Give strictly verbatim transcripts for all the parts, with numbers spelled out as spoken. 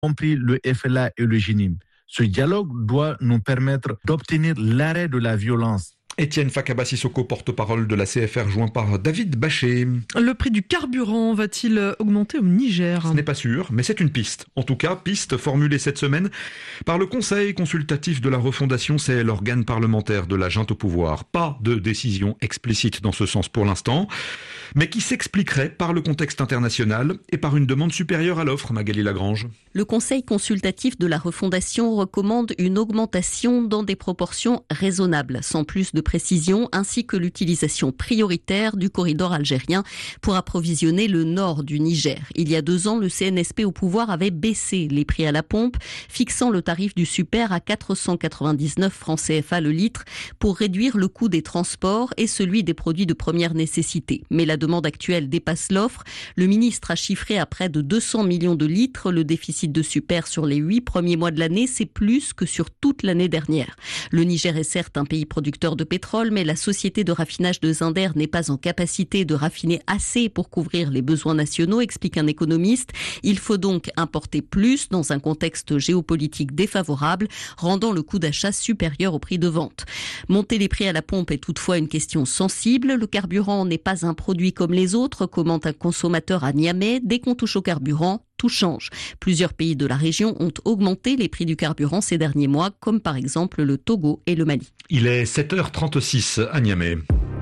compris le F L A et le J N I M. Ce dialogue doit nous permettre d'obtenir l'arrêt de la violence. Étienne Fakaba Sissoko, porte-parole de la C F R, joint par David Bachet. Le prix du carburant va-t-il augmenter au Niger ? Ce n'est pas sûr, mais c'est une piste. En tout cas, piste formulée cette semaine par le Conseil consultatif de la refondation, c'est l'organe parlementaire de la junte au pouvoir. Pas de décision explicite dans ce sens pour l'instant, mais qui s'expliquerait par le contexte international et par une demande supérieure à l'offre, Magali Lagrange. Le Conseil consultatif de la refondation recommande une augmentation dans des proportions raisonnables, sans plus de précision, ainsi que l'utilisation prioritaire du corridor algérien pour approvisionner le nord du Niger. Il y a deux ans, le C N S P au pouvoir avait baissé les prix à la pompe, fixant le tarif du super à quatre cent quatre-vingt-dix-neuf francs C F A le litre pour réduire le coût des transports et celui des produits de première nécessité. Mais la demande actuelle dépasse l'offre. Le ministre a chiffré à près de deux cents millions de litres. Le déficit de super sur les huit premiers mois de l'année, c'est plus que sur toute l'année dernière. Le Niger est certes un pays producteur de pétrole, mais la société de raffinage de Zinder n'est pas en capacité de raffiner assez pour couvrir les besoins nationaux, explique un économiste. Il faut donc importer plus dans un contexte géopolitique défavorable, rendant le coût d'achat supérieur au prix de vente. Monter les prix à la pompe est toutefois une question sensible. Le carburant n'est pas un produit comme les autres, commente un consommateur à Niamey. Dès qu'on touche au carburant, tout change. Plusieurs pays de la région ont augmenté les prix du carburant ces derniers mois, comme par exemple le Togo et le Mali. Il est sept heures trente-six à Niamey.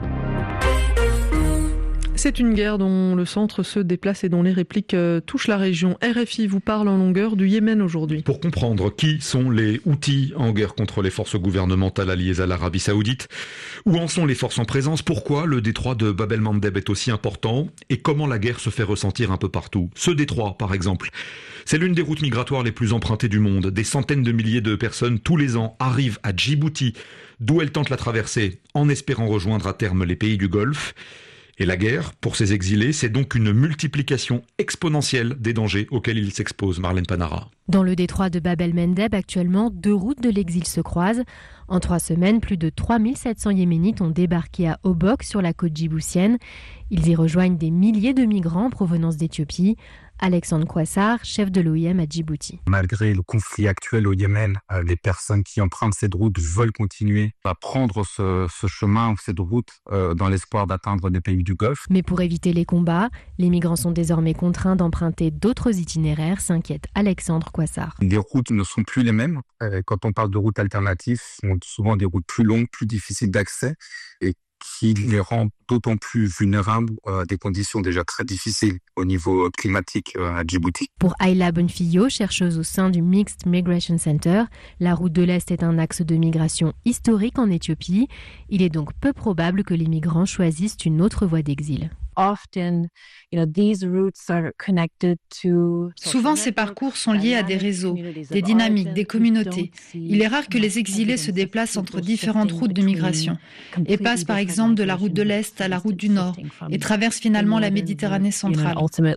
C'est une guerre dont le centre se déplace et dont les répliques touchent la région. R F I vous parle en longueur du Yémen aujourd'hui. Pour comprendre qui sont les Houthis en guerre contre les forces gouvernementales alliées à l'Arabie Saoudite, où en sont les forces en présence, pourquoi le détroit de Bab el-Mandeb est aussi important et comment la guerre se fait ressentir un peu partout. Ce détroit, par exemple, c'est l'une des routes migratoires les plus empruntées du monde. Des centaines de milliers de personnes tous les ans arrivent à Djibouti, d'où elles tentent la traversée en espérant rejoindre à terme les pays du Golfe. Et la guerre, pour ces exilés, c'est donc une multiplication exponentielle des dangers auxquels ils s'exposent. Marlène Panara. Dans le détroit de Bab el-Mandeb, actuellement, deux routes de l'exil se croisent. En trois semaines, plus de trois mille sept cents Yéménites ont débarqué à Obok, sur la côte djiboutienne. Ils y rejoignent des milliers de migrants en provenance d'Éthiopie. Alexandre Kouassar, chef de l'O I M à Djibouti. Malgré le conflit actuel au Yémen, les personnes qui empruntent cette route veulent continuer à prendre ce, ce chemin, cette route, euh, dans l'espoir d'atteindre des pays du Golfe. Mais pour éviter les combats, les migrants sont désormais contraints d'emprunter d'autres itinéraires, s'inquiète Alexandre Kouassar. Les routes ne sont plus les mêmes. Quand on parle de routes alternatives, ce sont souvent des routes plus longues, plus difficiles d'accès et qui les rend d'autant plus vulnérables à des conditions déjà très difficiles au niveau climatique à Djibouti. Pour Ayla Bonfillo, chercheuse au sein du Mixed Migration Center, la route de l'Est est un axe de migration historique en Éthiopie. Il est donc peu probable que les migrants choisissent une autre voie d'exil. Souvent, ces parcours sont liés à des réseaux, des dynamiques, des communautés. Il est rare que les exilés se déplacent entre différentes routes de migration et passent par exemple de la route de l'Est à la route du Nord et traversent finalement la Méditerranée centrale.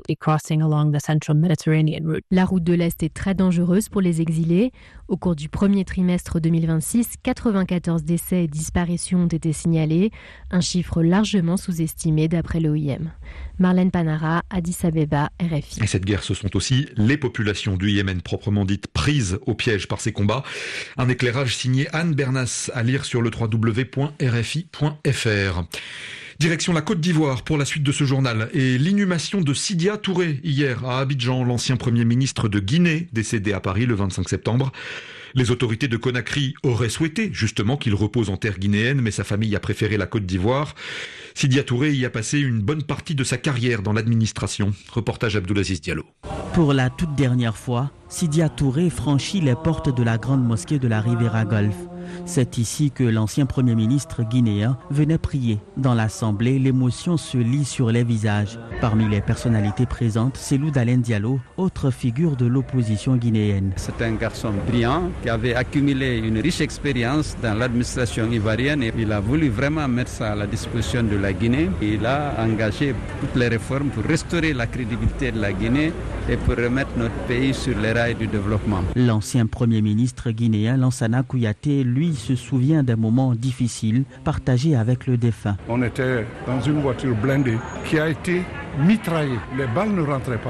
La route de l'Est est très dangereuse pour les exilés. Au cours du premier trimestre deux mille vingt-six, quatre-vingt-quatorze décès et disparitions ont été signalés, un chiffre largement sous-estimé d'après l'O I M. Marlène Panara, Addis Abeba, R F I. Et cette guerre, ce sont aussi les populations du Yémen proprement dites prises au piège par ces combats. Un éclairage signé Anne Bernas à lire sur le w w w point r f i point f r. Direction la Côte d'Ivoire pour la suite de ce journal et l'inhumation de Sidia Touré hier à Abidjan, l'ancien Premier ministre de Guinée, décédé à Paris le vingt-cinq septembre. Les autorités de Conakry auraient souhaité justement qu'il repose en terre guinéenne, mais sa famille a préféré la Côte d'Ivoire. Sidia Touré y a passé une bonne partie de sa carrière dans l'administration. Reportage Abdoulaziz Diallo. Pour la toute dernière fois, Sidia Touré franchit les portes de la grande mosquée de la Riviera Golf. C'est ici que l'ancien Premier ministre guinéen venait prier. Dans l'Assemblée, l'émotion se lit sur les visages. Parmi les personnalités présentes, Cellou Dalein Diallo, autre figure de l'opposition guinéenne. C'est un garçon brillant qui avait accumulé une riche expérience dans l'administration ivoirienne et il a voulu vraiment mettre ça à la disposition de la Guinée. Il a engagé toutes les réformes pour restaurer la crédibilité de la Guinée et pour remettre notre pays sur les rails du développement. L'ancien Premier ministre guinéen Lansana Kouyaté, lui, se souvient d'un moment difficile partagé avec le défunt. On était dans une voiture blindée qui a été mitraillée. Les balles ne rentraient pas.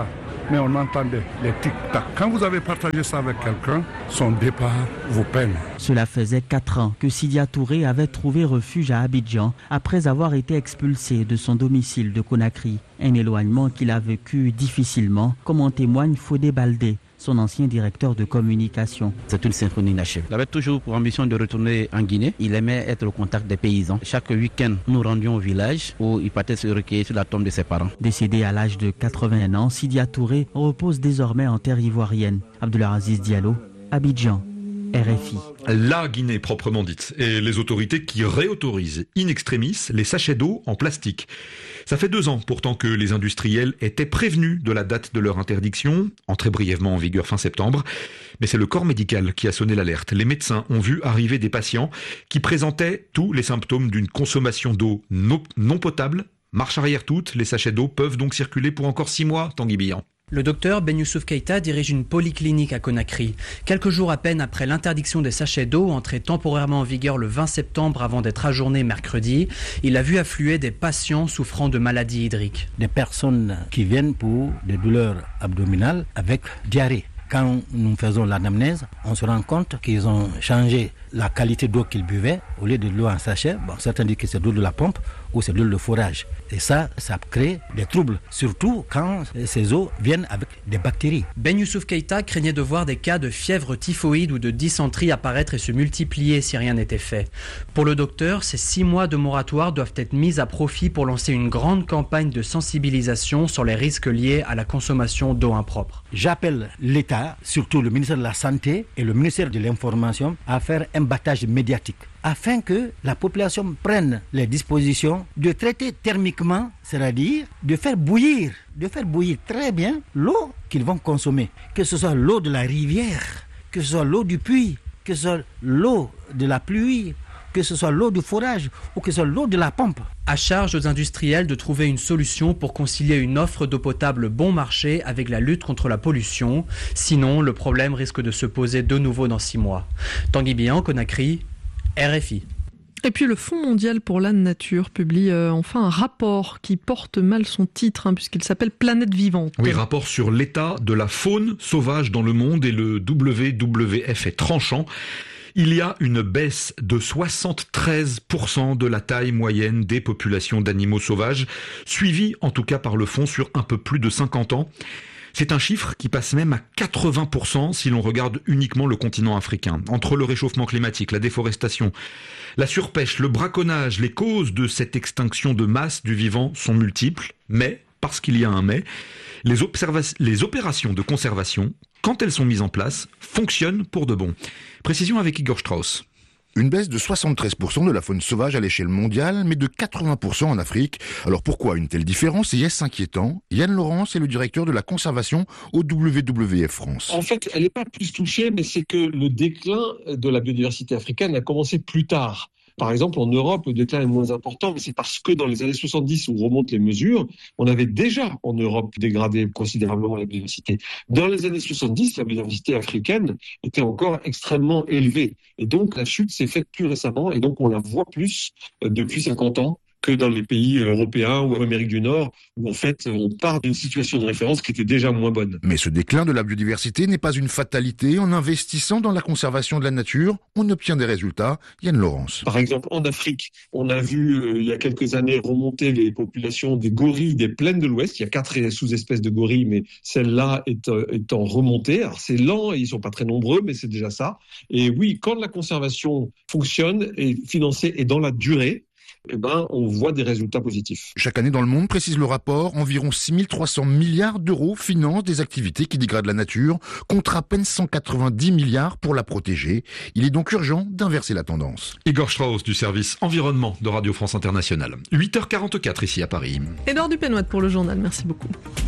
mais on entendait les tic-tac. Quand vous avez partagé ça avec quelqu'un, son départ vous peine. Cela faisait quatre ans que Sidia Touré avait trouvé refuge à Abidjan après avoir été expulsé de son domicile de Conakry. Un éloignement qu'il a vécu difficilement, comme en témoigne Fodé Baldé, son ancien directeur de communication. C'est une symphonie inachevée. Il avait toujours pour ambition de retourner en Guinée. Il aimait être au contact des paysans. Chaque week-end, nous rendions au village où il partait se recueillir sur la tombe de ses parents. Décédé à l'âge de quatre-vingt-un ans, Sidia Touré repose désormais en terre ivoirienne. Abdoulaziz Diallo, Abidjan, R F I. La Guinée proprement dite et les autorités qui réautorisent in extremis les sachets d'eau en plastique. Ça fait deux ans pourtant que les industriels étaient prévenus de la date de leur interdiction, entrée brièvement en vigueur fin septembre. Mais c'est le corps médical qui a sonné l'alerte. Les médecins ont vu arriver des patients qui présentaient tous les symptômes d'une consommation d'eau non potable. Marche arrière toute, les sachets d'eau peuvent donc circuler pour encore six mois, Tanguy Billan. Le docteur Ben Youssouf Keïta dirige une polyclinique à Conakry. Quelques jours à peine après l'interdiction des sachets d'eau, entrée temporairement en vigueur le vingt septembre avant d'être ajournée mercredi, il a vu affluer des patients souffrant de maladies hydriques. Des personnes qui viennent pour des douleurs abdominales avec diarrhée. Quand nous faisons l'anamnèse, on se rend compte qu'ils ont changé la qualité d'eau qu'ils buvaient. Au lieu de l'eau en sachet, bon, certains disent que c'est de l'eau de la pompe ou c'est de l'eau de forage. Et ça, ça crée des troubles, surtout quand ces eaux viennent avec des bactéries. Ben Youssouf Keïta craignait de voir des cas de fièvre typhoïde ou de dysenterie apparaître et se multiplier si rien n'était fait. Pour le docteur, ces six mois de moratoire doivent être mis à profit pour lancer une grande campagne de sensibilisation sur les risques liés à la consommation d'eau impropre. J'appelle l'État, surtout le ministère de la Santé et le ministère de l'Information, à faire un battage médiatique afin que la population prenne les dispositions de traiter thermiquement, c'est-à-dire de faire bouillir, de faire bouillir très bien l'eau qu'ils vont consommer, que ce soit l'eau de la rivière, que ce soit l'eau du puits, que ce soit l'eau de la pluie, que ce soit l'eau du forage ou que ce soit l'eau de la pompe. À charge aux industriels de trouver une solution pour concilier une offre d'eau potable bon marché avec la lutte contre la pollution. Sinon, le problème risque de se poser de nouveau dans six mois. Tanguy Billan, Conakry, R F I. Et puis le Fonds mondial pour la nature publie euh, enfin un rapport qui porte mal son titre, hein, puisqu'il s'appelle Planète vivante. Oui, rapport sur l'état de la faune sauvage dans le monde, et le W W F est tranchant. Il y a une baisse de soixante-treize pour cent de la taille moyenne des populations d'animaux sauvages, suivie en tout cas par le fonds sur un peu plus de cinquante ans. C'est un chiffre qui passe même à quatre-vingts pour cent si l'on regarde uniquement le continent africain. Entre le réchauffement climatique, la déforestation, la surpêche, le braconnage, les causes de cette extinction de masse du vivant sont multiples. Mais, parce qu'il y a un mais, les, observa- les opérations de conservation, quand elles sont mises en place, fonctionnent pour de bon. Précision avec Igor Strauss. Une baisse de soixante-treize pour cent de la faune sauvage à l'échelle mondiale, mais de quatre-vingts pour cent en Afrique. Alors pourquoi une telle différence et est-ce inquiétant? Yann Laurence est le directeur de la conservation au W W F France. En fait, elle n'est pas plus touchée, mais c'est que le déclin de la biodiversité africaine a commencé plus tard. Par exemple, en Europe, le déclin est moins important, mais c'est parce que dans les années soixante-dix, où remontent les mesures, on avait déjà en Europe dégradé considérablement la biodiversité. Dans les années soixante-dix, la biodiversité africaine était encore extrêmement élevée. Et donc, la chute s'est faite plus récemment, et donc on la voit plus depuis cinquante ans que dans les pays européens ou en Amérique du Nord, où en fait, on part d'une situation de référence qui était déjà moins bonne. Mais ce déclin de la biodiversité n'est pas une fatalité. En investissant dans la conservation de la nature, on obtient des résultats. Yann Laurence. Par exemple, en Afrique, on a vu euh, il y a quelques années remonter les populations des gorilles des plaines de l'Ouest. Il y a quatre sous-espèces de gorilles, mais celle-là est, euh, est en remontée. Alors c'est lent et ils sont pas très nombreux, mais c'est déjà ça. Et oui, quand la conservation fonctionne et financée et dans la durée, eh ben, on voit des résultats positifs. Chaque année dans le monde, précise le rapport, environ six mille trois cents milliards d'euros financent des activités qui dégradent la nature, contre à peine cent quatre-vingt-dix milliards pour la protéger. Il est donc urgent d'inverser la tendance. Igor Strauss du service environnement de Radio France Internationale. huit heures quarante-quatre ici à Paris. Édouard Dupénoite pour le journal, merci beaucoup.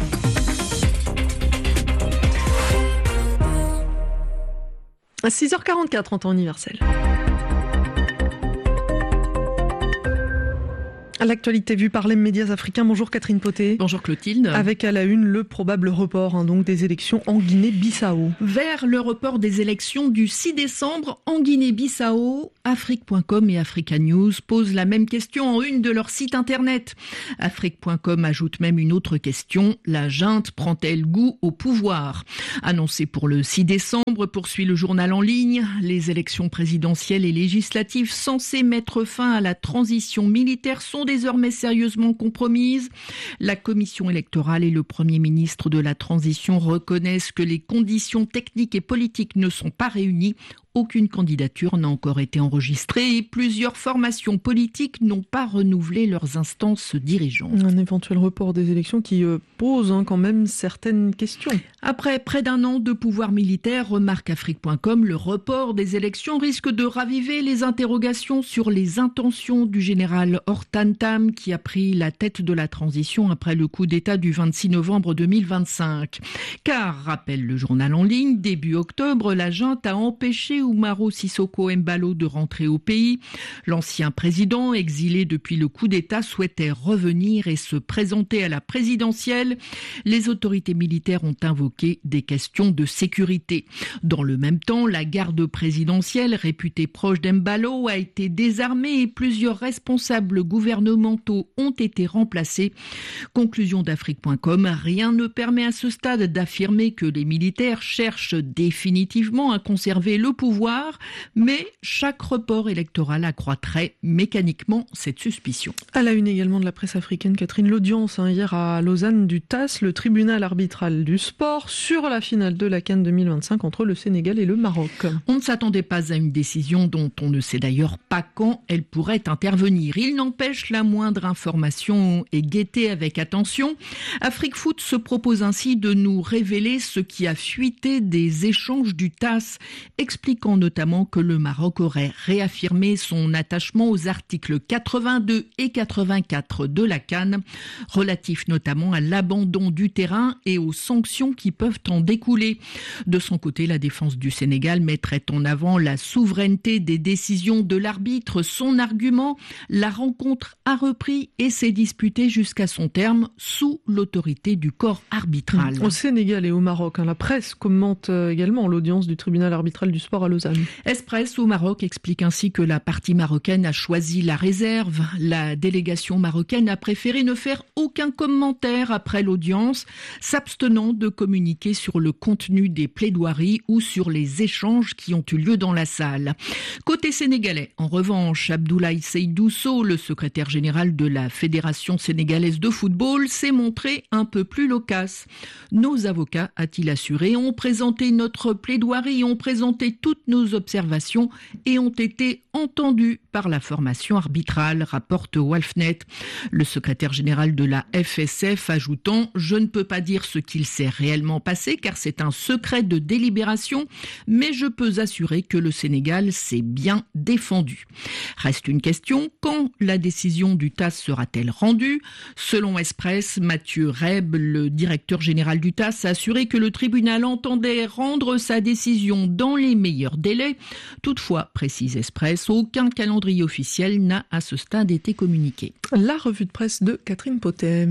À six heures quarante-quatre en temps universel. L'actualité vue par les médias africains. Bonjour Catherine Poté. Bonjour Clotilde. Avec à la une le probable report hein, donc des élections en Guinée-Bissau. Vers le report des élections du six décembre en Guinée-Bissau, Afrique point com et Africa News posent la même question en une de leur site internet. Afrique point com ajoute même une autre question. La junte prend-elle goût au pouvoir? Annoncé pour le six décembre, poursuit le journal en ligne. Les élections présidentielles et législatives censées mettre fin à la transition militaire sont désormais sérieusement compromises. La commission électorale et le Premier ministre de la transition reconnaissent que les conditions techniques et politiques ne sont pas réunies. Aucune candidature n'a encore été enregistrée et plusieurs formations politiques n'ont pas renouvelé leurs instances dirigeantes. Un éventuel report des élections qui euh, pose hein, quand même certaines questions. Après près d'un an de pouvoir militaire, remarque Afrique point com, le report des élections risque de raviver les interrogations sur les intentions du général Hortan Tam qui a pris la tête de la transition après le coup d'État du vingt-six novembre deux mille vingt-cinq. Car, rappelle le journal en ligne, début octobre, la junte a empêché Umaro Sissoko Embalo de rentrer au pays. L'ancien président, exilé depuis le coup d'État, souhaitait revenir et se présenter à la présidentielle. Les autorités militaires ont invoqué des questions de sécurité. Dans le même temps, la garde présidentielle, réputée proche d'Embalo, a été désarmée et plusieurs responsables gouvernementaux ont été remplacés. Conclusion d'Afrique point com, rien ne permet à ce stade d'affirmer que les militaires cherchent définitivement à conserver le pouvoir. Mais chaque report électoral accroîtrait mécaniquement cette suspicion. À la une également de la presse africaine, Catherine, l'audience hein, hier à Lausanne du T A S, le tribunal arbitral du sport, sur la finale de la CAN deux mille vingt-cinq entre le Sénégal et le Maroc. On ne s'attendait pas à une décision dont on ne sait d'ailleurs pas quand elle pourrait intervenir. Il n'empêche, la moindre information est guettée avec attention. Afrique Foot se propose ainsi de nous révéler ce qui a fuité des échanges du T A S, expliquant notamment que le Maroc aurait réaffirmé son attachement aux articles quatre-vingt-deux et quatre-vingt-quatre de la CAN, relatifs notamment à l'abandon du terrain et aux sanctions qui peuvent en découler. De son côté, la défense du Sénégal mettrait en avant la souveraineté des décisions de l'arbitre. Son argument, la rencontre a repris et s'est disputée jusqu'à son terme sous l'autorité du corps arbitral. Au Sénégal et au Maroc, hein, la presse commente également l'audience du tribunal arbitral du sport à Lausanne. Express au Maroc explique ainsi que la partie marocaine a choisi la réserve. La délégation marocaine a préféré ne faire aucun commentaire après l'audience, s'abstenant de communiquer sur le contenu des plaidoiries ou sur les échanges qui ont eu lieu dans la salle. Côté sénégalais, en revanche, Abdoulaye Seydou Sow, le secrétaire général de la Fédération sénégalaise de football, s'est montré un peu plus loquace. Nos avocats, a-t-il assuré, ont présenté notre plaidoirie, ont présenté toutes nos observations et ont été entendus par la formation arbitrale, rapporte Walfnet. Le secrétaire général de la F S F ajoutant « Je ne peux pas dire ce qu'il s'est réellement passé car c'est un secret de délibération, mais je peux assurer que le Sénégal s'est bien défendu ». Reste une question, quand la décision du T A S sera-t-elle rendue? Selon Express, Mathieu Reb, le directeur général du T A S, a assuré que le tribunal entendait rendre sa décision dans les meilleurs délais. Toutefois, précise Express, aucun calendrier officiel n'a à ce stade été communiqué. La revue de presse de Catherine Potet.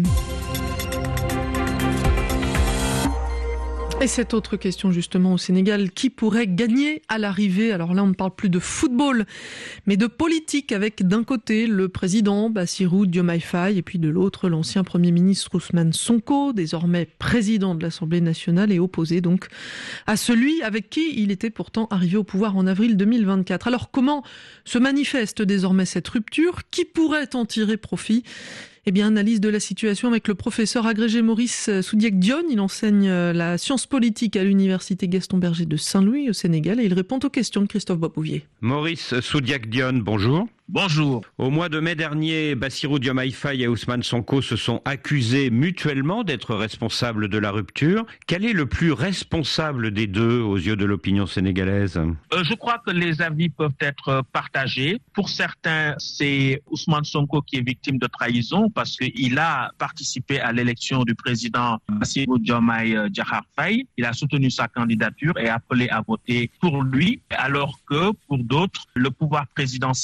Et cette autre question justement au Sénégal, qui pourrait gagner à l'arrivée? Alors là on ne parle plus de football, mais de politique, avec d'un côté le président Bassirou Diomaye Faye et puis de l'autre l'ancien Premier ministre Ousmane Sonko, désormais président de l'Assemblée nationale et opposé donc à celui avec qui il était pourtant arrivé au pouvoir en avril deux mille vingt-quatre. Alors comment se manifeste désormais cette rupture? Qui pourrait en tirer profit? Eh bien, analyse de la situation avec le professeur agrégé Maurice Soudiek-Dione. Il enseigne la science politique à l'université Gaston Berger de Saint-Louis au Sénégal et il répond aux questions de Christophe Boisbouvier. Maurice Soudiek-Dione, bonjour. Bonjour. Au mois de mai dernier, Bassirou Diomaye Faye et Ousmane Sonko se sont accusés mutuellement d'être responsables de la rupture. Quel est le plus responsable des deux aux yeux de l'opinion sénégalaise ? euh, Je crois que les avis peuvent être partagés. Pour certains, c'est Ousmane Sonko qui est victime de trahison parce qu'il a participé à l'élection du président Bassirou Diomaye Diakhar Faye. Il a soutenu sa candidature et appelé à voter pour lui, alors que pour d'autres, le pouvoir présidentiel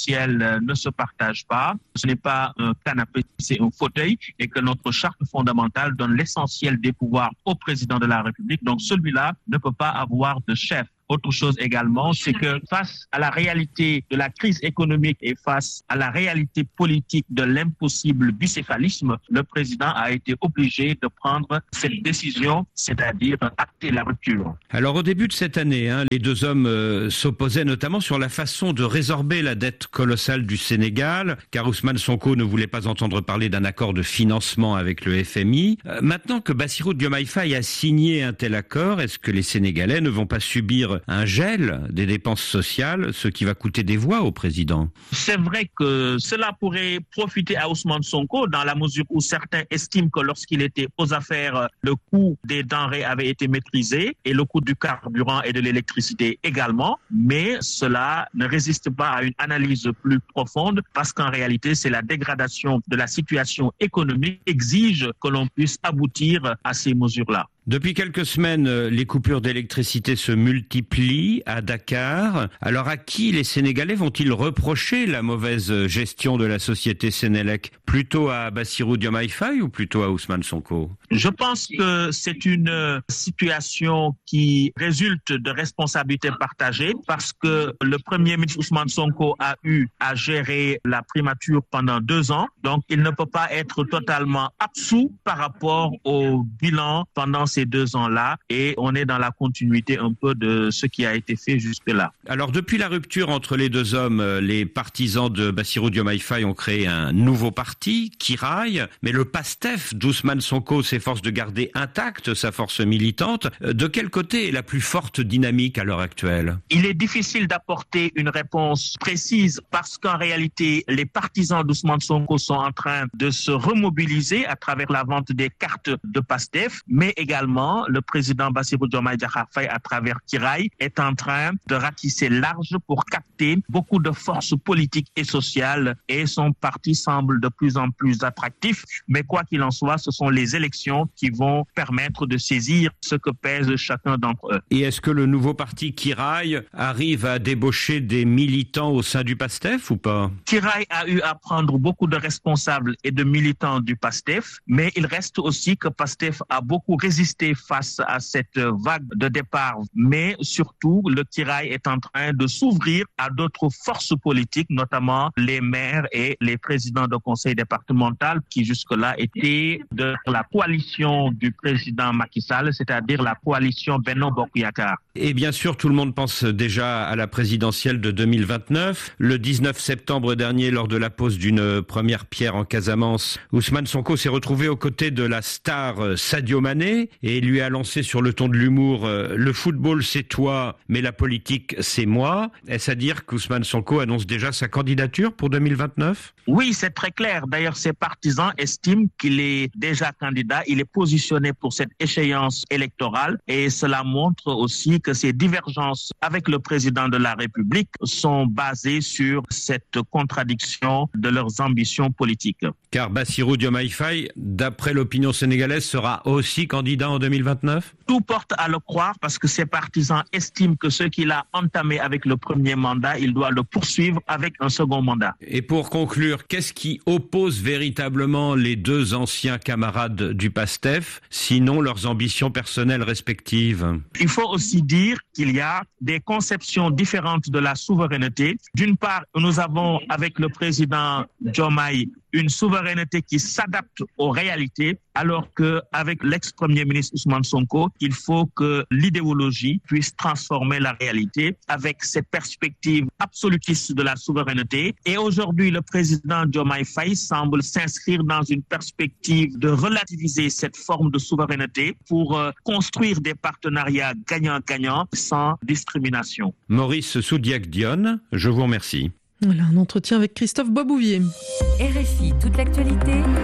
euh, ne se partagent pas. Ce n'est pas un canapé, c'est un fauteuil et que notre charte fondamentale donne l'essentiel des pouvoirs au président de la République. Donc celui-là ne peut pas avoir de chef. Autre chose également, c'est que face à la réalité de la crise économique et face à la réalité politique de l'impossible bicéphalisme, le président a été obligé de prendre cette décision, c'est-à-dire acter la rupture. Alors au début de cette année, hein, les deux hommes euh, s'opposaient notamment sur la façon de résorber la dette colossale du Sénégal, car Ousmane Sonko ne voulait pas entendre parler d'un accord de financement avec le F M I. Euh, maintenant que Bassirou Diomaye Faye a signé un tel accord, est-ce que les Sénégalais ne vont pas subir un gel des dépenses sociales, ce qui va coûter des voix au président? C'est vrai que cela pourrait profiter à Ousmane Sonko dans la mesure où certains estiment que lorsqu'il était aux affaires, le coût des denrées avait été maîtrisé et le coût du carburant et de l'électricité également, mais cela ne résiste pas à une analyse plus profonde parce qu'en réalité, c'est la dégradation de la situation économique qui exige que l'on puisse aboutir à ces mesures-là. Depuis quelques semaines, les coupures d'électricité se multiplient à Dakar. Alors à qui les Sénégalais vont-ils reprocher la mauvaise gestion de la société Sénélec? Plutôt à Bassirou Diomaye Faye ou plutôt à Ousmane Sonko? Je pense que c'est une situation qui résulte de responsabilités partagées parce que le Premier ministre Ousmane Sonko a eu à gérer la primature pendant deux ans. Donc il ne peut pas être totalement absous par rapport au bilan pendant ces deux ans-là et on est dans la continuité un peu de ce qui a été fait jusque-là. Alors depuis la rupture entre les deux hommes, les partisans de Bassirou Diomaye Faye ont créé un nouveau parti, Kiraï, mais le PASTEF d'Ousmane Sonko s'efforce de garder intacte sa force militante. De quel côté est la plus forte dynamique à l'heure actuelle? Il est difficile d'apporter une réponse précise parce qu'en réalité, les partisans d'Ousmane Sonko sont en train de se remobiliser à travers la vente des cartes de PASTEF, mais également le président Bassirou Diomaye Diakhar Faye, à travers Kiraï, est en train de ratisser large pour capter beaucoup de forces politiques et sociales et son parti semble de plus en plus attractif. Mais quoi qu'il en soit, ce sont les élections qui vont permettre de saisir ce que pèse chacun d'entre eux. Et est-ce que le nouveau parti Kiraï arrive à débaucher des militants au sein du PASTEF ou pas? Kiraï a eu à prendre beaucoup de responsables et de militants du PASTEF, mais il reste aussi que PASTEF a beaucoup résisté face à cette vague de départ, mais surtout le Kiraï est en train de s'ouvrir à d'autres forces politiques, notamment les maires et les présidents de conseil départemental qui jusque-là étaient de la coalition du président Macky Sall, c'est-à-dire la coalition Benno Bokk Yakaar. Et bien sûr, tout le monde pense déjà à la présidentielle de deux mille vingt-neuf. Le dix-neuf septembre dernier, lors de la pose d'une première pierre en Casamance, Ousmane Sonko s'est retrouvé aux côtés de la star Sadio Mané et lui a lancé sur le ton de l'humour euh, « Le football c'est toi, mais la politique c'est moi ». Est-ce à dire qu'Ousmane Sonko annonce déjà sa candidature pour deux mille vingt-neuf? Oui, c'est très clair. D'ailleurs, ses partisans estiment qu'il est déjà candidat. Il est positionné pour cette échéance électorale et cela montre aussi que ces divergences avec le président de la République sont basées sur cette contradiction de leurs ambitions politiques. Car Bassirou Diomaye Faye, d'après l'opinion sénégalaise, sera aussi candidat en deux mille vingt-neuf? Tout porte à le croire parce que ses partisans estiment que ce qu'il a entamé avec le premier mandat, il doit le poursuivre avec un second mandat. Et pour conclure, qu'est-ce qui oppose véritablement les deux anciens camarades du PASTEF, sinon leurs ambitions personnelles respectives? Il faut aussi dire qu'il y a des conceptions différentes de la souveraineté. D'une part, nous avons avec le président Diomaye une souveraineté qui s'adapte aux réalités, alors qu'avec l'ex-premier ministre Ousmane Sonko, il faut que l'idéologie puisse transformer la réalité avec cette perspective absolutiste de la souveraineté. Et aujourd'hui, le président Diomaye Faye semble s'inscrire dans une perspective de relativiser cette forme de souveraineté pour euh, construire des partenariats gagnant-gagnant sans discrimination. Maurice Soudiac-Dione, je vous remercie. Voilà, un entretien avec Christophe Boisbouvier. R F I, toute l'actualité,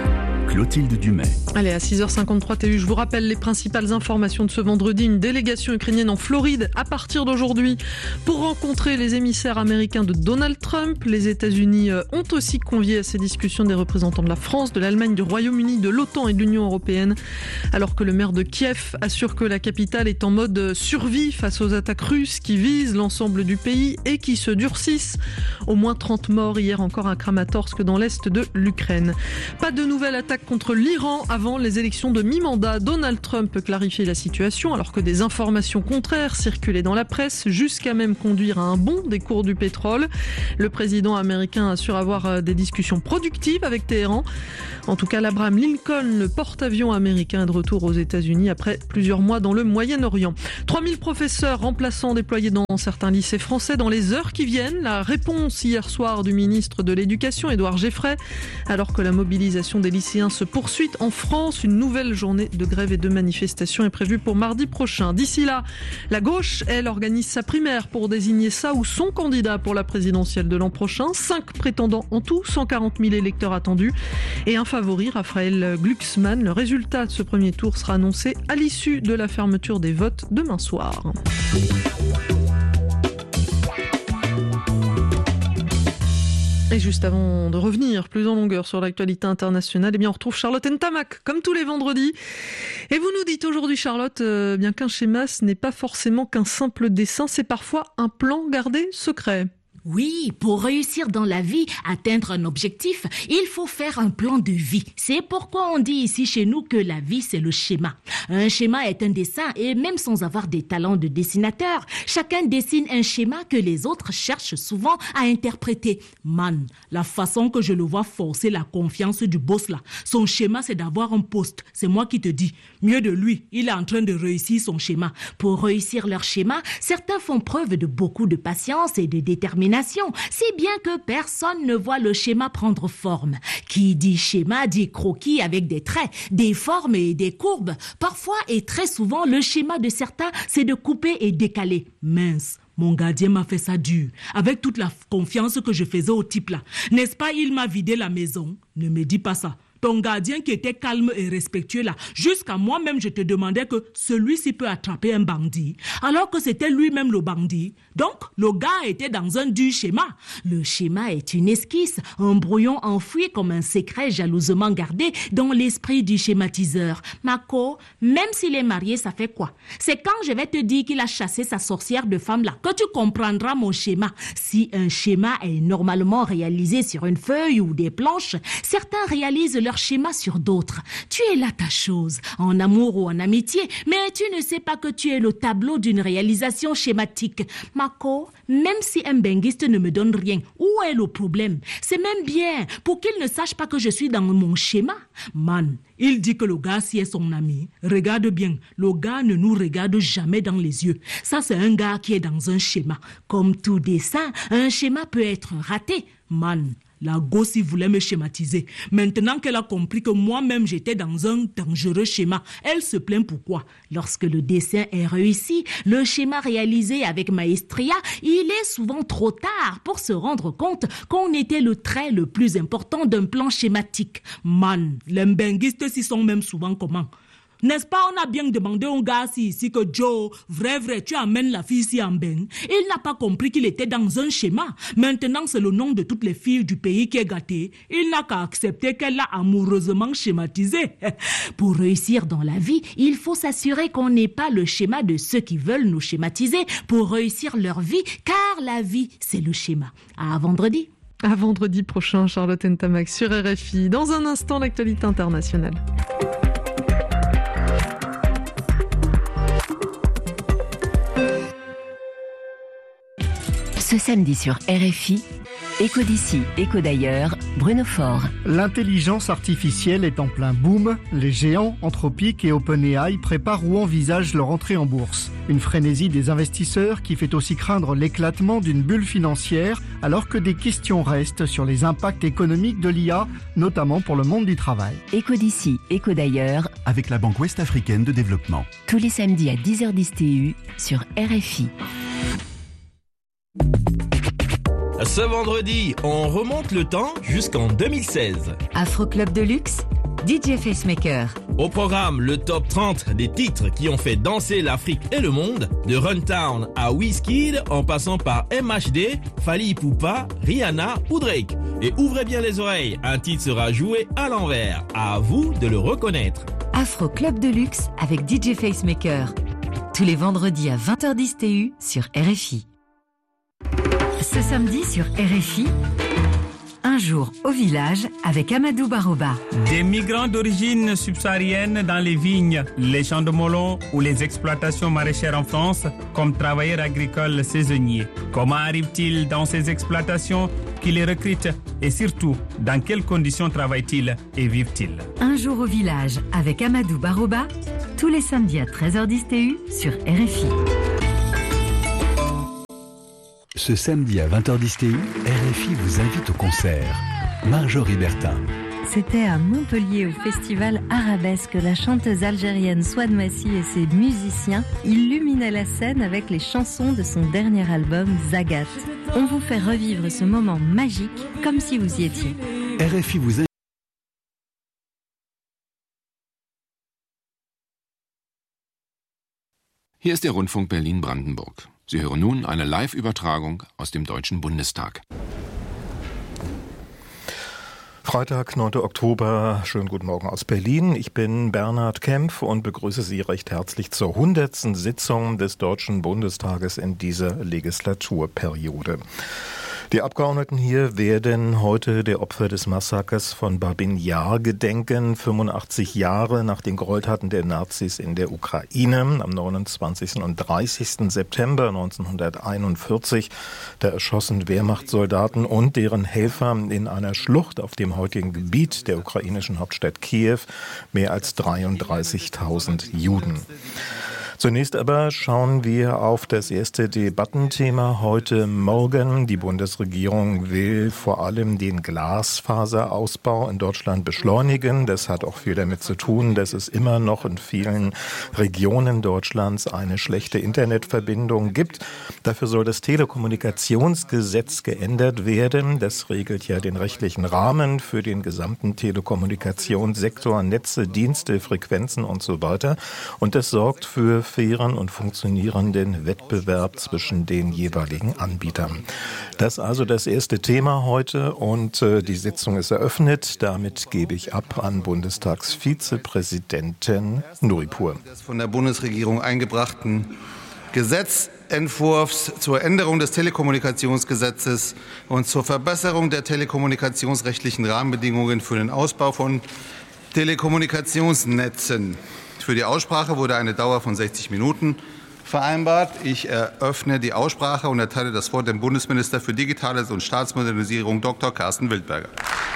Clotilde Dumais. Allez, à six heures cinquante-trois T U, je vous rappelle les principales informations de ce vendredi. Une délégation ukrainienne en Floride à partir d'aujourd'hui pour rencontrer les émissaires américains de Donald Trump. Les États-Unis ont aussi convié à ces discussions des représentants de la France, de l'Allemagne, du Royaume-Uni, de l'OTAN et de l'Union européenne. Alors que le maire de Kiev assure que la capitale est en mode survie face aux attaques russes qui visent l'ensemble du pays et qui se durcissent. Au moins trente morts hier encore à Kramatorsk dans l'est de l'Ukraine. Pas de nouvelle attaque contre l'Iran avant les élections de mi-mandat. Donald Trump peut clarifier la situation alors que des informations contraires circulaient dans la presse jusqu'à même conduire à un bond des cours du pétrole. Le président américain assure avoir des discussions productives avec Téhéran. En tout cas, l'Abraham Lincoln, le porte-avions américain, est de retour aux États-Unis après plusieurs mois dans le Moyen-Orient. trois mille professeurs remplaçants déployés dans certains lycées français dans les heures qui viennent. La réponse hier soir du ministre de l'Éducation, Édouard Geffray, alors que la mobilisation des lycéens se poursuit en France. Une nouvelle journée de grève et de manifestation est prévue pour mardi prochain. D'ici là, la gauche, elle, organise sa primaire pour désigner sa ou son candidat pour la présidentielle de l'an prochain. Cinq prétendants en tout, cent quarante mille électeurs attendus et un favori, Raphaël Glucksmann. Le résultat de ce premier tour sera annoncé à l'issue de la fermeture des votes demain soir. Et juste avant de revenir plus en longueur sur l'actualité internationale, eh bien on retrouve Charlotte Ntamak, comme tous les vendredis. Et vous nous dites aujourd'hui, Charlotte, euh, bien qu'un schéma, ce n'est pas forcément qu'un simple dessin, c'est parfois un plan gardé secret. Oui, pour réussir dans la vie, atteindre un objectif, il faut faire un plan de vie. C'est pourquoi on dit ici chez nous que la vie, c'est le schéma. Un schéma est un dessin et même sans avoir des talents de dessinateur, chacun dessine un schéma que les autres cherchent souvent à interpréter. Man, la façon que je le vois forcer la confiance du boss là, son schéma c'est d'avoir un poste. C'est moi qui te dis. Mieux de lui, il est en train de réussir son schéma. Pour réussir leur schéma, certains font preuve de beaucoup de patience et de détermination. Si bien que personne ne voit le schéma prendre forme. Qui dit schéma dit croquis avec des traits, des formes et des courbes. Parfois et très souvent, le schéma de certains, c'est de couper et décaler. Mince. Mon gardien m'a fait ça dur, avec toute la confiance que je faisais au type là. N'est-ce pas, il m'a vidé la maison? Ne me dis pas ça. Ton gardien qui était calme et respectueux là, jusqu'à moi-même je te demandais que celui-ci peut attraper un bandit, alors que c'était lui-même le bandit. Donc, le gars était dans un dur schéma. Le schéma est une esquisse, un brouillon enfoui comme un secret jalousement gardé dans l'esprit du schématiseur. Mako, même s'il est marié, ça fait quoi? C'est quand je vais te dire qu'il a chassé sa sorcière de femme là que tu comprendras mon schéma. Si un schéma est normalement réalisé sur une feuille ou des planches, certains réalisent leur schéma sur d'autres. Tu es là ta chose, en amour ou en amitié, mais tu ne sais pas que tu es le tableau d'une réalisation schématique. Mako, même si un benguiste ne me donne rien, où est le problème? C'est même bien, pour qu'il ne sache pas que je suis dans mon schéma. Man, il dit que le gars si est son ami. Regarde bien, le gars ne nous regarde jamais dans les yeux. Ça, c'est un gars qui est dans un schéma. Comme tout dessin, un schéma peut être raté. Man, la gosse voulait me schématiser. Maintenant qu'elle a compris que moi-même j'étais dans un dangereux schéma, elle se plaint pourquoi. Lorsque le dessin est réussi, le schéma réalisé avec maestria, il est souvent trop tard pour se rendre compte qu'on était le trait le plus important d'un plan schématique. Man, les benguistes s'y sont même souvent comment? N'est-ce pas, on a bien demandé au gars ici que Joe, vrai, vrai, tu amènes la fille ici en bain. Il n'a pas compris qu'il était dans un schéma. Maintenant, c'est le nom de toutes les filles du pays qui est gâté. Il n'a qu'à accepter qu'elle l'a amoureusement schématisé. Pour réussir dans la vie, il faut s'assurer qu'on n'ait pas le schéma de ceux qui veulent nous schématiser pour réussir leur vie, car la vie, c'est le schéma. À vendredi. À vendredi prochain, Charlotte Ntamak sur R F I. Dans un instant, l'actualité internationale. Ce samedi sur R F I, Écho d'ici, écho d'ailleurs, Bruno Faure. L'intelligence artificielle est en plein boom. Les géants Anthropic et OpenAI préparent ou envisagent leur entrée en bourse. Une frénésie des investisseurs qui fait aussi craindre l'éclatement d'une bulle financière, alors que des questions restent sur les impacts économiques de l'I A, notamment pour le monde du travail. Écho d'ici, écho d'ailleurs, avec la Banque Ouest-Africaine de Développement. Tous les samedis à dix heures dix T U sur R F I. Ce vendredi, on remonte le temps jusqu'en deux mille seize. Afro Club de luxe, D J Facemaker. Au programme, le top trente des titres qui ont fait danser l'Afrique et le monde, de Runtown à Wizkid, en passant par M H D, Fally Ipupa, Rihanna ou Drake. Et ouvrez bien les oreilles, un titre sera joué à l'envers. À vous de le reconnaître. Afro Club de Luxe avec D J Facemaker. Tous les vendredis à vingt heures dix T U sur R F I. Ce samedi sur R F I, un jour au village avec Amadou Baroba. Des migrants d'origine subsaharienne dans les vignes, les champs de melons ou les exploitations maraîchères en France comme travailleurs agricoles saisonniers. Comment arrivent-ils dans ces exploitations? Qui les recrutent? Et surtout, dans quelles conditions travaillent-ils et vivent-ils? Un jour au village avec Amadou Baroba, tous les samedis à treize heures dix T U sur R F I. Ce samedi à vingt heures dix T U, R F I vous invite au concert. Marjorie Bertin. C'était à Montpellier au festival Arabesque. La chanteuse algérienne Souad Massi et ses musiciens illuminaient la scène avec les chansons de son dernier album Zagat. On vous fait revivre ce moment magique comme si vous y étiez. R F I vous invite. Hier ist der Rundfunk Berlin-Brandenburg. Sie hören nun eine Live-Übertragung aus dem Deutschen Bundestag. Freitag, neunter Oktober. Schönen guten Morgen aus Berlin. Ich bin Bernhard Kempf und begrüße Sie recht herzlich zur hundertsten Sitzung des Deutschen Bundestages in dieser Legislaturperiode. Die Abgeordneten hier werden heute der Opfer des Massakers von Babin Jar gedenken, fünfundachtzig Jahre nach den Gräueltaten der Nazis in der Ukraine. Am neunundzwanzigsten und dreißigsten September neunzehnhunderteinundvierzig, da erschossen Wehrmachtssoldaten und deren Helfer in einer Schlucht auf dem heutigen Gebiet der ukrainischen Hauptstadt Kiew mehr als dreiunddreißigtausend Juden. Zunächst aber schauen wir auf das erste Debattenthema heute Morgen. Die Bundesregierung will vor allem den Glasfaserausbau in Deutschland beschleunigen. Das hat auch viel damit zu tun, dass es immer noch in vielen Regionen Deutschlands eine schlechte Internetverbindung gibt. Dafür soll das Telekommunikationsgesetz geändert werden. Das regelt ja den rechtlichen Rahmen für den gesamten Telekommunikationssektor, Netze, Dienste, Frequenzen und so weiter. Und das sorgt für fairen und funktionierenden Wettbewerb zwischen den jeweiligen Anbietern. Das also das erste Thema heute und äh, die Sitzung ist eröffnet. Damit gebe ich ab an Bundestagsvizepräsidenten Nuripur. Des von der Bundesregierung eingebrachten Gesetzentwurfs zur Änderung des Telekommunikationsgesetzes und zur Verbesserung der telekommunikationsrechtlichen Rahmenbedingungen für den Ausbau von Telekommunikationsnetzen. Für die Aussprache wurde eine Dauer von sechzig Minuten vereinbart. Ich eröffne die Aussprache und erteile das Wort dem Bundesminister für Digitales und Staatsmodernisierung, Doktor Carsten Wildberger.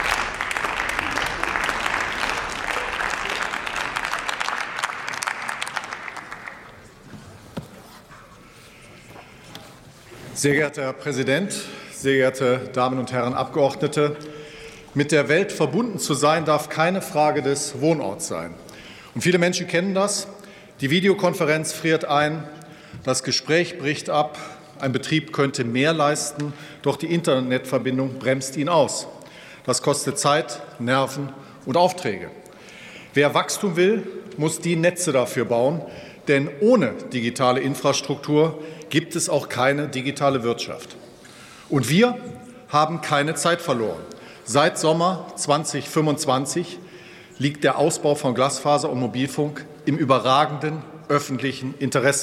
Sehr geehrter Herr Präsident, sehr geehrte Damen und Herren Abgeordnete, mit der Welt verbunden zu sein darf keine Frage des Wohnorts sein. Und viele Menschen kennen das. Die Videokonferenz friert ein, das Gespräch bricht ab, ein Betrieb könnte mehr leisten, doch die Internetverbindung bremst ihn aus. Das kostet Zeit, Nerven und Aufträge. Wer Wachstum will, muss die Netze dafür bauen, denn ohne digitale Infrastruktur gibt es auch keine digitale Wirtschaft. Und wir haben keine Zeit verloren. Seit Sommer zweitausendfünfundzwanzig liegt der Ausbau von Glasfaser und Mobilfunk im überragenden öffentlichen Interesse.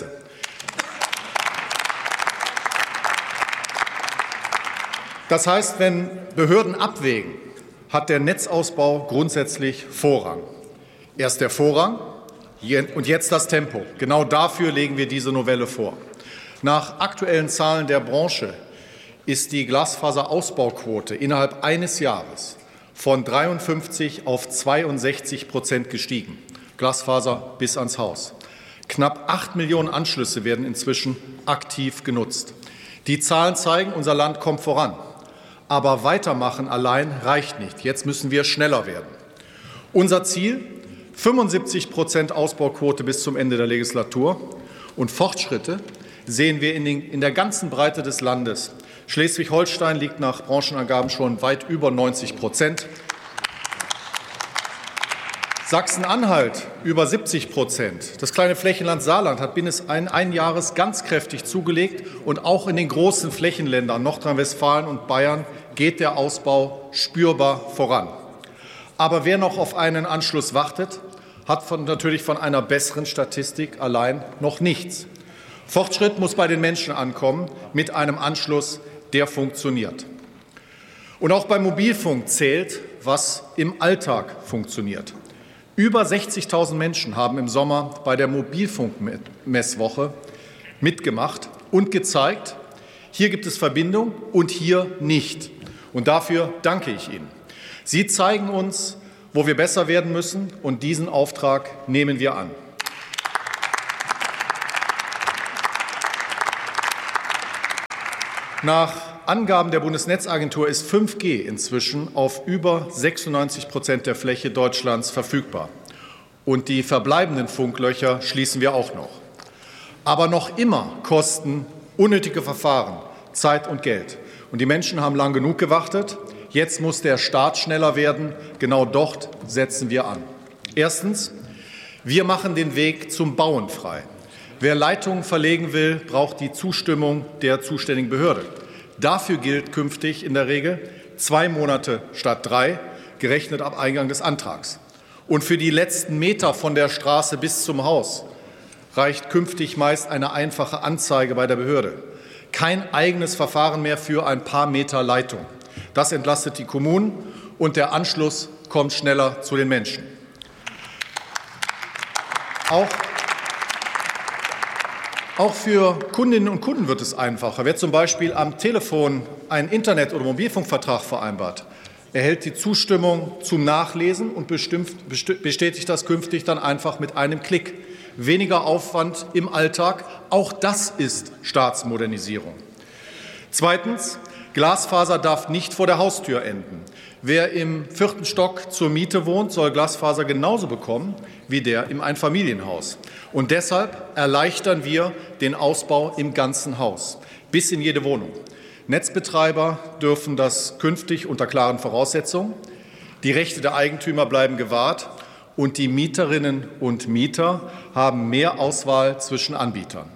Das heißt, wenn Behörden abwägen, hat der Netzausbau grundsätzlich Vorrang. Erst der Vorrang und jetzt das Tempo. Genau dafür legen wir diese Novelle vor. Nach aktuellen Zahlen der Branche ist die Glasfaserausbauquote innerhalb eines Jahres von dreiundfünfzig auf zweiundsechzig Prozent gestiegen. Glasfaser bis ans Haus. Knapp acht Millionen Anschlüsse werden inzwischen aktiv genutzt. Die Zahlen zeigen, unser Land kommt voran. Aber weitermachen allein reicht nicht. Jetzt müssen wir schneller werden. Unser Ziel, fünfundsiebzig Prozent Ausbauquote bis zum Ende der Legislatur. Und Fortschritte sehen wir in, den, in der ganzen Breite des Landes. Schleswig-Holstein liegt nach Branchenangaben schon weit über neunzig Prozent. Sachsen-Anhalt über siebzig Prozent. Das kleine Flächenland Saarland hat binnen ein Jahres ganz kräftig zugelegt. Und auch in den großen Flächenländern Nordrhein-Westfalen und Bayern geht der Ausbau spürbar voran. Aber wer noch auf einen Anschluss wartet, hat von, natürlich von einer besseren Statistik allein noch nichts. Fortschritt muss bei den Menschen ankommen mit einem Anschluss, der funktioniert. Und auch beim Mobilfunk zählt, was im Alltag funktioniert. Über sechzigtausend Menschen haben im Sommer bei der Mobilfunkmesswoche mitgemacht und gezeigt, hier gibt es Verbindung und hier nicht. Und dafür danke ich Ihnen. Sie zeigen uns, wo wir besser werden müssen, und diesen Auftrag nehmen wir an. Nach Angaben der Bundesnetzagentur ist fünf G inzwischen auf über sechsundneunzig Prozent der Fläche Deutschlands verfügbar. Und die verbleibenden Funklöcher schließen wir auch noch. Aber noch immer kosten unnötige Verfahren Zeit und Geld. Und die Menschen haben lang genug gewartet. Jetzt muss der Start schneller werden. Genau dort setzen wir an. Erstens, wir machen den Weg zum Bauen frei. Wer Leitungen verlegen will, braucht die Zustimmung der zuständigen Behörde. Dafür gilt künftig in der Regel zwei Monate statt drei, gerechnet ab Eingang des Antrags. Und für die letzten Meter von der Straße bis zum Haus reicht künftig meist eine einfache Anzeige bei der Behörde. Kein eigenes Verfahren mehr für ein paar Meter Leitung. Das entlastet die Kommunen und der Anschluss kommt schneller zu den Menschen. Auch Auch für Kundinnen und Kunden wird es einfacher. Wer zum Beispiel am Telefon einen Internet- oder Mobilfunkvertrag vereinbart, erhält die Zustimmung zum Nachlesen und bestimmt, bestätigt das künftig dann einfach mit einem Klick. Weniger Aufwand im Alltag, auch das ist Staatsmodernisierung. Zweitens, Glasfaser darf nicht vor der Haustür enden. Wer im vierten Stock zur Miete wohnt, soll Glasfaser genauso bekommen wie der im Einfamilienhaus. Und deshalb erleichtern wir den Ausbau im ganzen Haus, bis in jede Wohnung. Netzbetreiber dürfen das künftig unter klaren Voraussetzungen. Die Rechte der Eigentümer bleiben gewahrt und die Mieterinnen und Mieter haben mehr Auswahl zwischen Anbietern.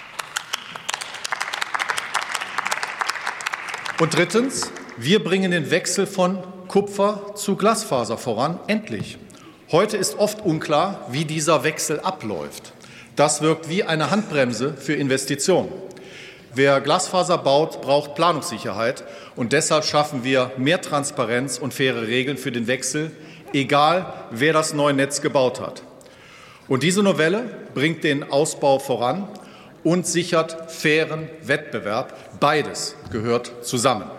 Und drittens, wir bringen den Wechsel von Kupfer zu Glasfaser voran, endlich. Heute ist oft unklar, wie dieser Wechsel abläuft. Das wirkt wie eine Handbremse für Investitionen. Wer Glasfaser baut, braucht Planungssicherheit, und deshalb schaffen wir mehr Transparenz und faire Regeln für den Wechsel, egal wer das neue Netz gebaut hat. Und diese Novelle bringt den Ausbau voran und sichert fairen Wettbewerb. Beides gehört zusammen.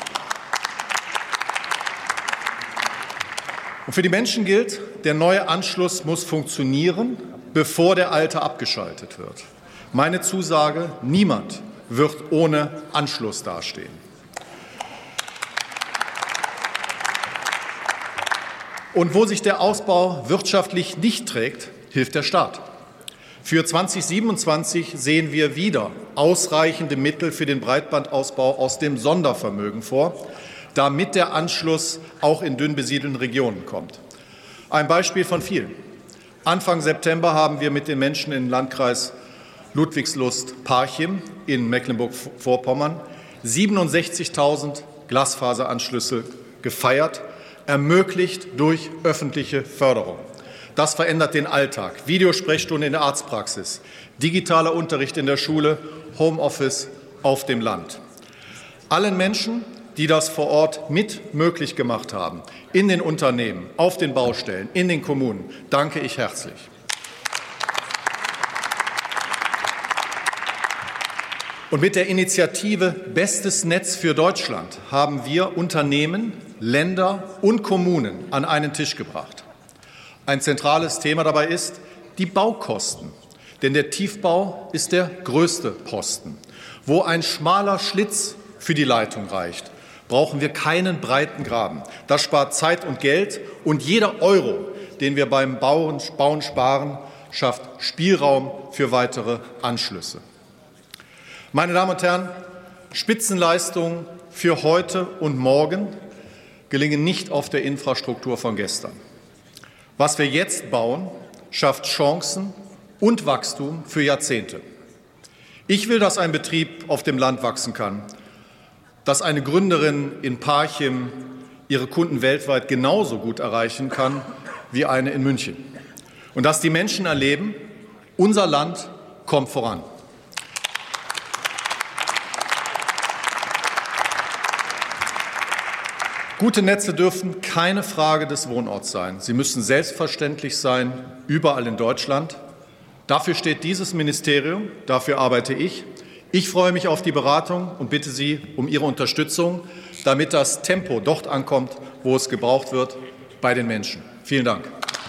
Und für die Menschen gilt, der neue Anschluss muss funktionieren, bevor der alte abgeschaltet wird. Meine Zusage, niemand wird ohne Anschluss dastehen. Und wo sich der Ausbau wirtschaftlich nicht trägt, hilft der Staat. Für zweitausendsiebenundzwanzig sehen wir wieder ausreichende Mittel für den Breitbandausbau aus dem Sondervermögen vor, damit der Anschluss auch in dünn besiedelten Regionen kommt. Ein Beispiel von vielen. Anfang September haben wir mit den Menschen im Landkreis Ludwigslust-Parchim in Mecklenburg-Vorpommern siebenundsechzigtausend Glasfaseranschlüsse gefeiert, ermöglicht durch öffentliche Förderung. Das verändert den Alltag. Videosprechstunde in der Arztpraxis, digitaler Unterricht in der Schule, Homeoffice auf dem Land. Allen Menschen, die das vor Ort mit möglich gemacht haben, in den Unternehmen, auf den Baustellen, in den Kommunen, danke ich herzlich. Und mit der Initiative Bestes Netz für Deutschland haben wir Unternehmen, Länder und Kommunen an einen Tisch gebracht. Ein zentrales Thema dabei ist die Baukosten. Denn der Tiefbau ist der größte Posten. Wo ein schmaler Schlitz für die Leitung reicht, brauchen wir keinen breiten Graben. Das spart Zeit und Geld, und jeder Euro, den wir beim Bauen, Bauen sparen, schafft Spielraum für weitere Anschlüsse. Meine Damen und Herren, Spitzenleistungen für heute und morgen gelingen nicht auf der Infrastruktur von gestern. Was wir jetzt bauen, schafft Chancen und Wachstum für Jahrzehnte. Ich will, dass ein Betrieb auf dem Land wachsen kann, dass eine Gründerin in Parchim ihre Kunden weltweit genauso gut erreichen kann wie eine in München. Und dass die Menschen erleben, unser Land kommt voran. Gute Netze dürfen keine Frage des Wohnorts sein. Sie müssen selbstverständlich sein, überall in Deutschland. Dafür steht dieses Ministerium, dafür arbeite ich. Ich freue mich auf die Beratung und bitte Sie um Ihre Unterstützung, damit das Tempo dort ankommt, wo es gebraucht wird, bei den Menschen. Vielen Dank.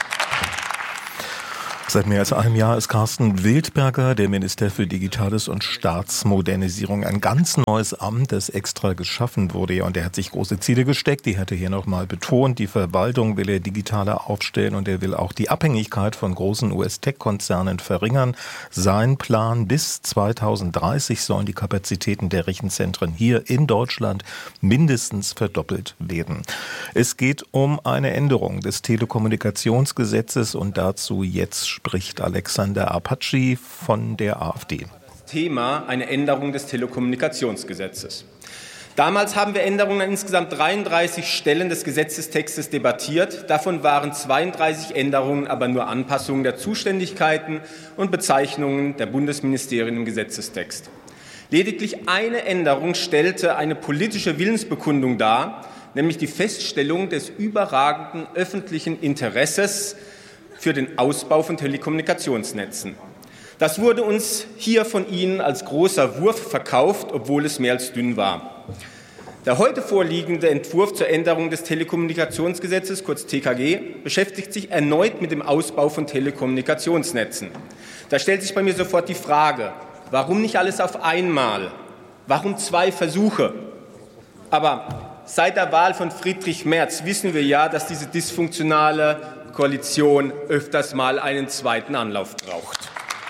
Seit mehr als einem Jahr ist Carsten Wildberger, der Minister für Digitales und Staatsmodernisierung, ein ganz neues Amt, das extra geschaffen wurde. Und er hat sich große Ziele gesteckt, die hat er hier nochmal betont. Die Verwaltung will er digitaler aufstellen und er will auch die Abhängigkeit von großen U S-Tech-Konzernen verringern. Sein Plan: bis zweitausenddreißig sollen die Kapazitäten der Rechenzentren hier in Deutschland mindestens verdoppelt werden. Es geht um eine Änderung des Telekommunikationsgesetzes und dazu jetzt spricht Alexander Apache von der AfD. Thema: eine Änderung des Telekommunikationsgesetzes. Damals haben wir Änderungen an insgesamt dreiunddreißig Stellen des Gesetzestextes debattiert. Davon waren zweiunddreißig Änderungen aber nur Anpassungen der Zuständigkeiten und Bezeichnungen der Bundesministerien im Gesetzestext. Lediglich eine Änderung stellte eine politische Willensbekundung dar, nämlich die Feststellung des überragenden öffentlichen Interesses für den Ausbau von Telekommunikationsnetzen. Das wurde uns hier von Ihnen als großer Wurf verkauft, obwohl es mehr als dünn war. Der heute vorliegende Entwurf zur Änderung des Telekommunikationsgesetzes, kurz T K G, beschäftigt sich erneut mit dem Ausbau von Telekommunikationsnetzen. Da stellt sich bei mir sofort die Frage: Warum nicht alles auf einmal? Warum zwei Versuche? Aber seit der Wahl von Friedrich Merz wissen wir ja, dass diese dysfunktionale Koalition öfters mal einen zweiten Anlauf braucht.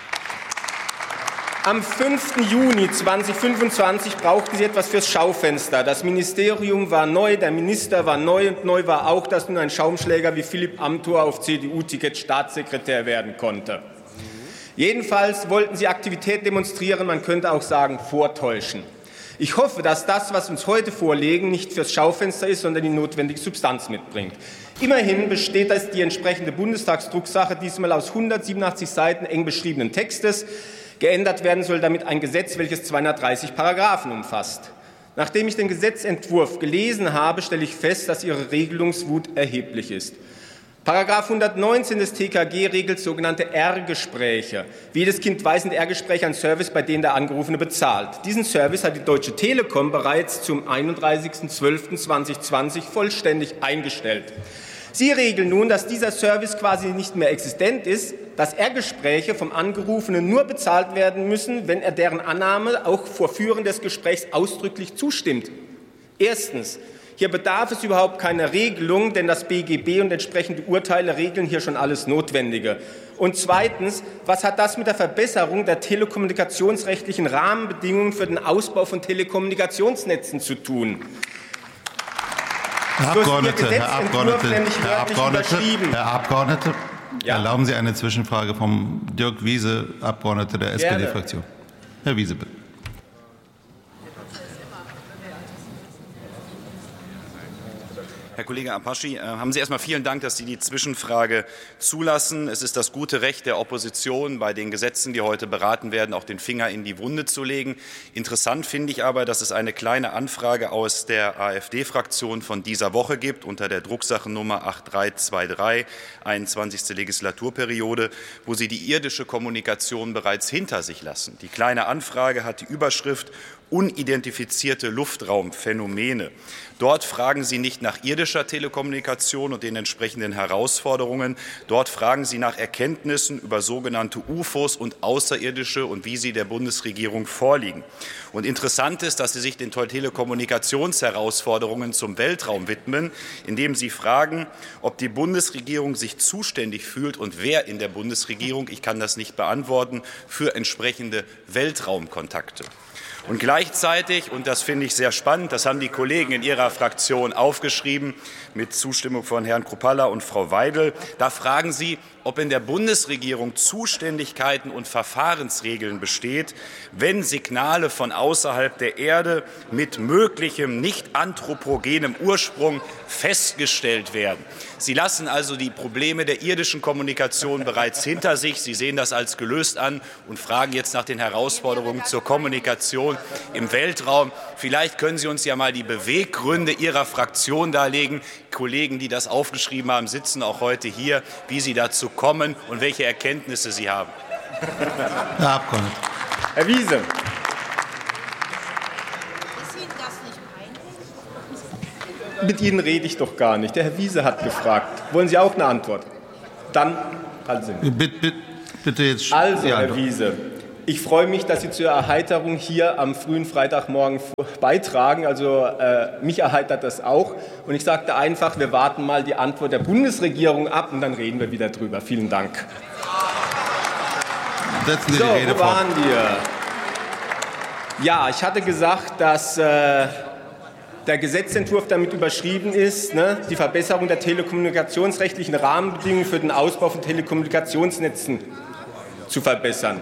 Am fünften Juni zweitausendfünfundzwanzig brauchten Sie etwas fürs Schaufenster. Das Ministerium war neu, der Minister war neu und neu war auch, dass nun ein Schaumschläger wie Philipp Amthor auf C D U-Ticket Staatssekretär werden konnte. Jedenfalls wollten Sie Aktivität demonstrieren, man könnte auch sagen vortäuschen. Ich hoffe, dass das, was uns heute vorlegen, nicht fürs Schaufenster ist, sondern die notwendige Substanz mitbringt. Immerhin besteht das die entsprechende Bundestagsdrucksache diesmal aus hundertsiebenundachtzig Seiten eng beschriebenen Textes. Geändert werden soll damit ein Gesetz, welches zweihundertdreißig Paragraphen umfasst. Nachdem ich den Gesetzentwurf gelesen habe, stelle ich fest, dass Ihre Regelungswut erheblich ist. Paragraph hundertneunzehn des T K G regelt sogenannte R-Gespräche. Wie jedes Kind weiß, sind R-Gespräche ein Service, bei dem der Angerufene bezahlt. Diesen Service hat die Deutsche Telekom bereits zum einunddreißigsten zwölften zweitausendzwanzig vollständig eingestellt. Sie regeln nun, dass dieser Service quasi nicht mehr existent ist, dass R-Gespräche vom Angerufenen nur bezahlt werden müssen, wenn er deren Annahme auch vor Führen des Gesprächs ausdrücklich zustimmt. Erstens: Hier bedarf es überhaupt keiner Regelung, denn das B G B und entsprechende Urteile regeln hier schon alles Notwendige. Und zweitens: Was hat das mit der Verbesserung der telekommunikationsrechtlichen Rahmenbedingungen für den Ausbau von Telekommunikationsnetzen zu tun? Herr Abgeordneter, Herr Abgeordneter, Herr Abgeordneter, Herr Abgeordneter, ja. Erlauben Sie eine Zwischenfrage vom Dirk Wiese, Abgeordneter der S P D-Fraktion. Herr Wiese, bitte. Herr Kollege Apache, haben Sie erstmal vielen Dank, dass Sie die Zwischenfrage zulassen. Es ist das gute Recht der Opposition, bei den Gesetzen, die heute beraten werden, auch den Finger in die Wunde zu legen. Interessant finde ich aber, dass es eine kleine Anfrage aus der AfD-Fraktion von dieser Woche gibt, unter der Drucksachennummer acht drei zwei drei, einundzwanzigste Legislaturperiode, wo Sie die irdische Kommunikation bereits hinter sich lassen. Die kleine Anfrage hat die Überschrift unidentifizierte Luftraumphänomene. Dort fragen Sie nicht nach irdischer Telekommunikation und den entsprechenden Herausforderungen. Dort fragen Sie nach Erkenntnissen über sogenannte U F Os und Außerirdische und wie sie der Bundesregierung vorliegen. Und interessant ist, dass Sie sich den Telekommunikationsherausforderungen zum Weltraum widmen, indem Sie fragen, ob die Bundesregierung sich zuständig fühlt und wer in der Bundesregierung, ich kann das nicht beantworten, für entsprechende Weltraumkontakte. Und gleichzeitig, und das finde ich sehr spannend, das haben die Kollegen in ihrer Fraktion aufgeschrieben, mit Zustimmung von Herrn Kruppalla und Frau Weidel, da fragen Sie, ob in der Bundesregierung Zuständigkeiten und Verfahrensregeln besteht, wenn Signale von außerhalb der Erde mit möglichem nicht anthropogenem Ursprung festgestellt werden. Sie lassen also die Probleme der irdischen Kommunikation bereits hinter sich. Sie sehen das als gelöst an und fragen jetzt nach den Herausforderungen zur Kommunikation im Weltraum. Vielleicht können Sie uns ja mal die Beweggründe Ihrer Fraktion darlegen. Kollegen, die das aufgeschrieben haben, sitzen auch heute hier, wie Sie dazu kommen und welche Erkenntnisse Sie haben. Herr Abgeordneter. Herr Wiese. Mit Ihnen rede ich doch gar nicht. Der Herr Wiese hat gefragt. Wollen Sie auch eine Antwort? Dann halten Sie mich. Bitte, bitte, bitte jetzt. Also, ja, Herr doch. Wiese, ich freue mich, dass Sie zur Erheiterung hier am frühen Freitagmorgen beitragen. Also äh, mich erheitert das auch. Und ich sagte einfach, wir warten mal die Antwort der Bundesregierung ab und dann reden wir wieder drüber. Vielen Dank. Setzen Sie so, die Rede wo fort. waren wir? Ja, ich hatte gesagt, dass äh, der Gesetzentwurf damit überschrieben ist, ne, die Verbesserung der telekommunikationsrechtlichen Rahmenbedingungen für den Ausbau von Telekommunikationsnetzen zu verbessern.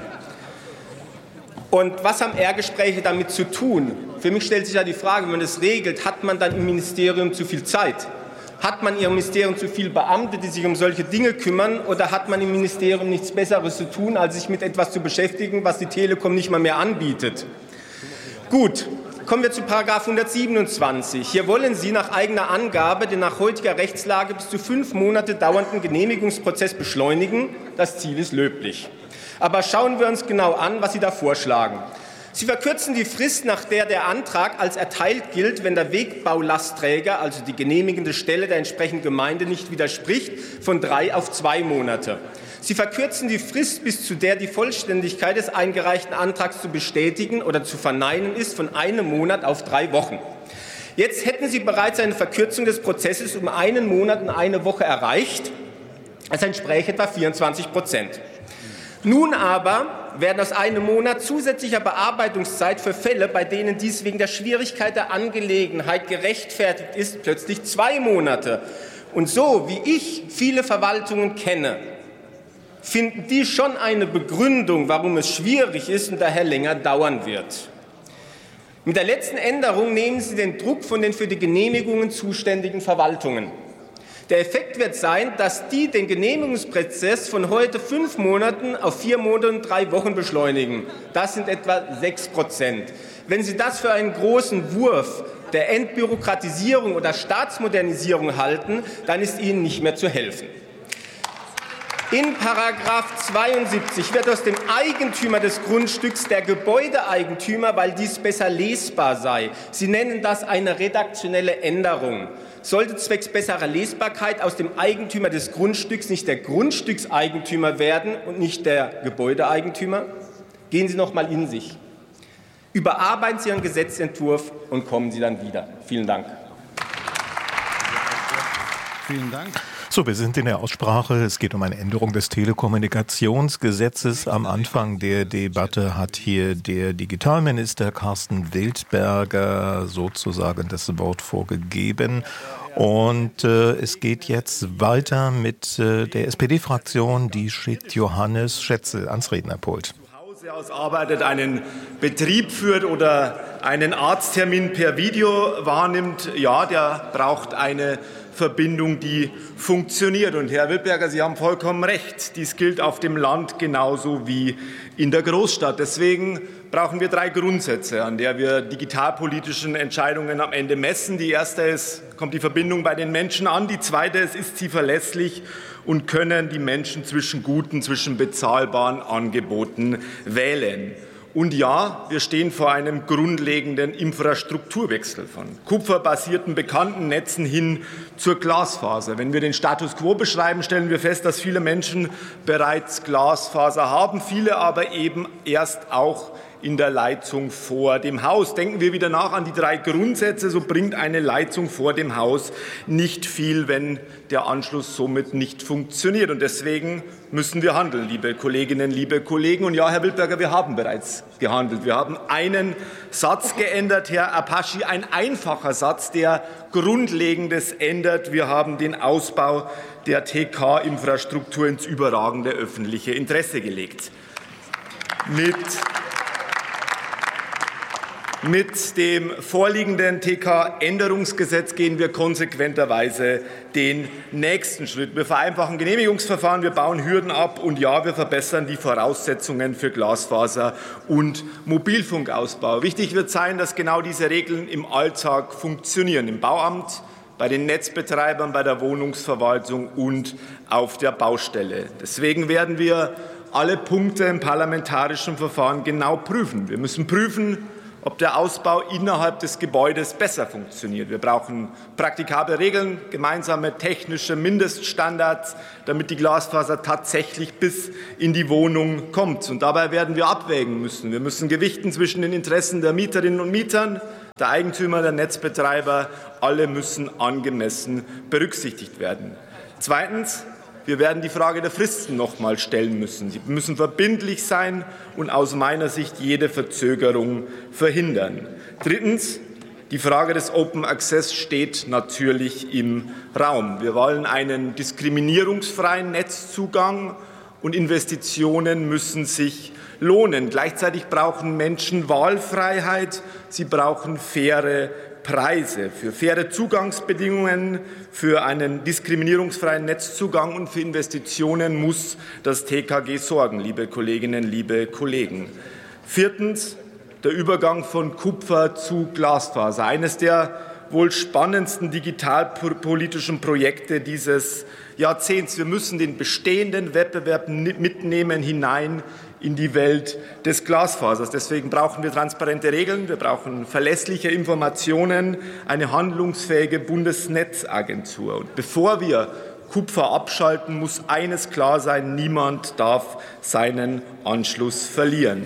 Und was haben R-Gespräche damit zu tun? Für mich stellt sich ja die Frage, wenn man das regelt, hat man dann im Ministerium zu viel Zeit? Hat man im Ministerium zu viele Beamte, die sich um solche Dinge kümmern? Oder hat man im Ministerium nichts Besseres zu tun, als sich mit etwas zu beschäftigen, was die Telekom nicht mal mehr anbietet? Gut, kommen wir zu Paragraph hundertsiebenundzwanzig. Hier wollen Sie nach eigener Angabe den nach heutiger Rechtslage bis zu fünf Monate dauernden Genehmigungsprozess beschleunigen. Das Ziel ist löblich. Aber schauen wir uns genau an, was Sie da vorschlagen. Sie verkürzen die Frist, nach der der Antrag als erteilt gilt, wenn der Wegbaulastträger, also die genehmigende Stelle der entsprechenden Gemeinde, nicht widerspricht, von drei auf zwei Monate. Sie verkürzen die Frist, bis zu der die Vollständigkeit des eingereichten Antrags zu bestätigen oder zu verneinen ist, von einem Monat auf drei Wochen. Jetzt hätten Sie bereits eine Verkürzung des Prozesses um einen Monat und eine Woche erreicht. Das entspräche etwa vierundzwanzig Prozent. Nun aber werden aus einem Monat zusätzlicher Bearbeitungszeit für Fälle, bei denen dies wegen der Schwierigkeit der Angelegenheit gerechtfertigt ist, plötzlich zwei Monate. Und so wie ich viele Verwaltungen kenne, finden die schon eine Begründung, warum es schwierig ist und daher länger dauern wird. Mit der letzten Änderung nehmen Sie den Druck von den für die Genehmigungen zuständigen Verwaltungen. Der Effekt wird sein, dass die den Genehmigungsprozess von heute fünf Monaten auf vier Monate und drei Wochen beschleunigen. Das sind etwa sechs Prozent. Wenn Sie das für einen großen Wurf der Entbürokratisierung oder Staatsmodernisierung halten, dann ist Ihnen nicht mehr zu helfen. In Paragraph zweiundsiebzig wird aus dem Eigentümer des Grundstücks der Gebäudeeigentümer, weil dies besser lesbar sei. Sie nennen das eine redaktionelle Änderung. Sollte zwecks besserer Lesbarkeit aus dem Eigentümer des Grundstücks nicht der Grundstückseigentümer werden und nicht der Gebäudeeigentümer? Gehen Sie noch mal in sich. Überarbeiten Sie Ihren Gesetzentwurf und kommen Sie dann wieder. Vielen Dank. Vielen Dank. So, wir sind in der Aussprache. Es geht um eine Änderung des Telekommunikationsgesetzes. Am Anfang der Debatte hat hier der Digitalminister Carsten Wildberger sozusagen das Wort vorgegeben. Und äh, es geht jetzt weiter mit äh, der S P D-Fraktion, die schickt Johannes Schätzel ans Rednerpult. Aus arbeitet, einen Betrieb führt oder einen Arzttermin per Video wahrnimmt, ja, der braucht eine Verbindung, die funktioniert. Und Herr Wildberger, Sie haben vollkommen recht. Dies gilt auf dem Land genauso wie in der Großstadt. Deswegen brauchen wir drei Grundsätze, an der wir digitalpolitischen Entscheidungen am Ende messen. Die erste ist, kommt die Verbindung bei den Menschen an. Die zweite ist, ist sie verlässlich und können die Menschen zwischen guten, zwischen bezahlbaren Angeboten wählen. Und ja, wir stehen vor einem grundlegenden Infrastrukturwechsel von kupferbasierten bekannten Netzen hin zur Glasfaser. Wenn wir den Status quo beschreiben, stellen wir fest, dass viele Menschen bereits Glasfaser haben, viele aber eben erst auch in der Leitung vor dem Haus. Denken wir wieder nach an die drei Grundsätze, so bringt eine Leitung vor dem Haus nicht viel, wenn der Anschluss somit nicht funktioniert. Und deswegen müssen wir handeln, liebe Kolleginnen, liebe Kollegen. Und ja, Herr Wildberger, wir haben bereits gehandelt. Wir haben einen Satz geändert, Herr Apaschi, ein einfacher Satz, der Grundlegendes ändert. Wir haben den Ausbau der T K-Infrastruktur ins überragende öffentliche Interesse gelegt. Mit Mit dem vorliegenden T K-Änderungsgesetz gehen wir konsequenterweise den nächsten Schritt. Wir vereinfachen Genehmigungsverfahren, wir bauen Hürden ab und ja, wir verbessern die Voraussetzungen für Glasfaser- und Mobilfunkausbau. Wichtig wird sein, dass genau diese Regeln im Alltag funktionieren, im Bauamt, bei den Netzbetreibern, bei der Wohnungsverwaltung und auf der Baustelle. Deswegen werden wir alle Punkte im parlamentarischen Verfahren genau prüfen. Wir müssen prüfen, ob der Ausbau innerhalb des Gebäudes besser funktioniert. Wir brauchen praktikable Regeln, gemeinsame technische Mindeststandards, damit die Glasfaser tatsächlich bis in die Wohnung kommt. Und dabei werden wir abwägen müssen. Wir müssen gewichten zwischen den Interessen der Mieterinnen und Mietern, der Eigentümer, der Netzbetreiber. Alle müssen angemessen berücksichtigt werden. Zweitens, wir werden die Frage der Fristen noch einmal stellen müssen. Sie müssen verbindlich sein und aus meiner Sicht jede Verzögerung verhindern. Drittens, die Frage des Open Access steht natürlich im Raum. Wir wollen einen diskriminierungsfreien Netzzugang und Investitionen müssen sich lohnen. Gleichzeitig brauchen Menschen Wahlfreiheit, sie brauchen faire Preise, für faire Zugangsbedingungen, für einen diskriminierungsfreien Netzzugang und für Investitionen muss das T K G sorgen, liebe Kolleginnen, liebe Kollegen. Viertens, der Übergang von Kupfer zu Glasfaser, eines der wohl spannendsten digitalpolitischen Projekte dieses Jahrzehnts. Wir müssen den bestehenden Wettbewerb mitnehmen hinein in die Welt des Glasfasers. Deswegen brauchen wir transparente Regeln, wir brauchen verlässliche Informationen, eine handlungsfähige Bundesnetzagentur. Und bevor wir Kupfer abschalten, muss eines klar sein: Niemand darf seinen Anschluss verlieren.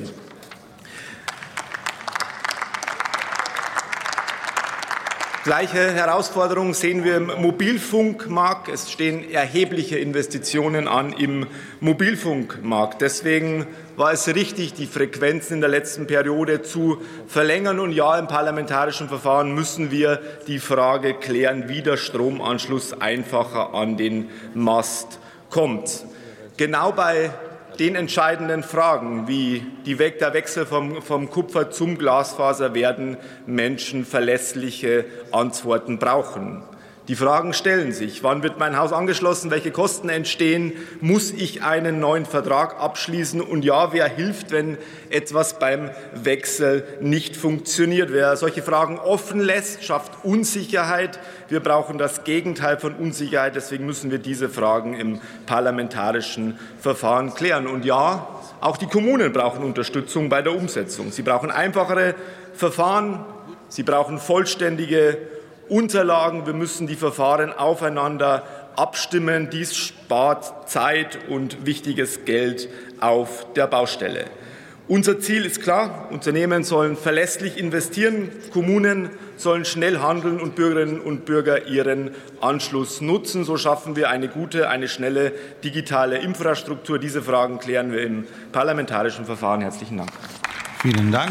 Gleiche Herausforderungen sehen wir im Mobilfunkmarkt. Es stehen erhebliche Investitionen an im Mobilfunkmarkt. Deswegen war es richtig, die Frequenzen in der letzten Periode zu verlängern. Und ja, im parlamentarischen Verfahren müssen wir die Frage klären, wie der Stromanschluss einfacher an den Mast kommt. Genau bei den entscheidenden Fragen, wie die We- der Wechsel vom, vom Kupfer zum Glasfaser, werden Menschen verlässliche Antworten brauchen. Die Fragen stellen sich: Wann wird mein Haus angeschlossen? Welche Kosten entstehen? Muss ich einen neuen Vertrag abschließen? Und ja, wer hilft, wenn etwas beim Wechsel nicht funktioniert? Wer solche Fragen offen lässt, schafft Unsicherheit. Wir brauchen das Gegenteil von Unsicherheit. Deswegen müssen wir diese Fragen im parlamentarischen Verfahren klären. Und ja, auch die Kommunen brauchen Unterstützung bei der Umsetzung. Sie brauchen einfachere Verfahren. Sie brauchen vollständige Unterlagen. Wir müssen die Verfahren aufeinander abstimmen. Dies spart Zeit und wichtiges Geld auf der Baustelle. Unser Ziel ist klar: Unternehmen sollen verlässlich investieren, Kommunen sollen schnell handeln und Bürgerinnen und Bürger ihren Anschluss nutzen. So schaffen wir eine gute, eine schnelle digitale Infrastruktur. Diese Fragen klären wir im parlamentarischen Verfahren. Herzlichen Dank. Vielen Dank.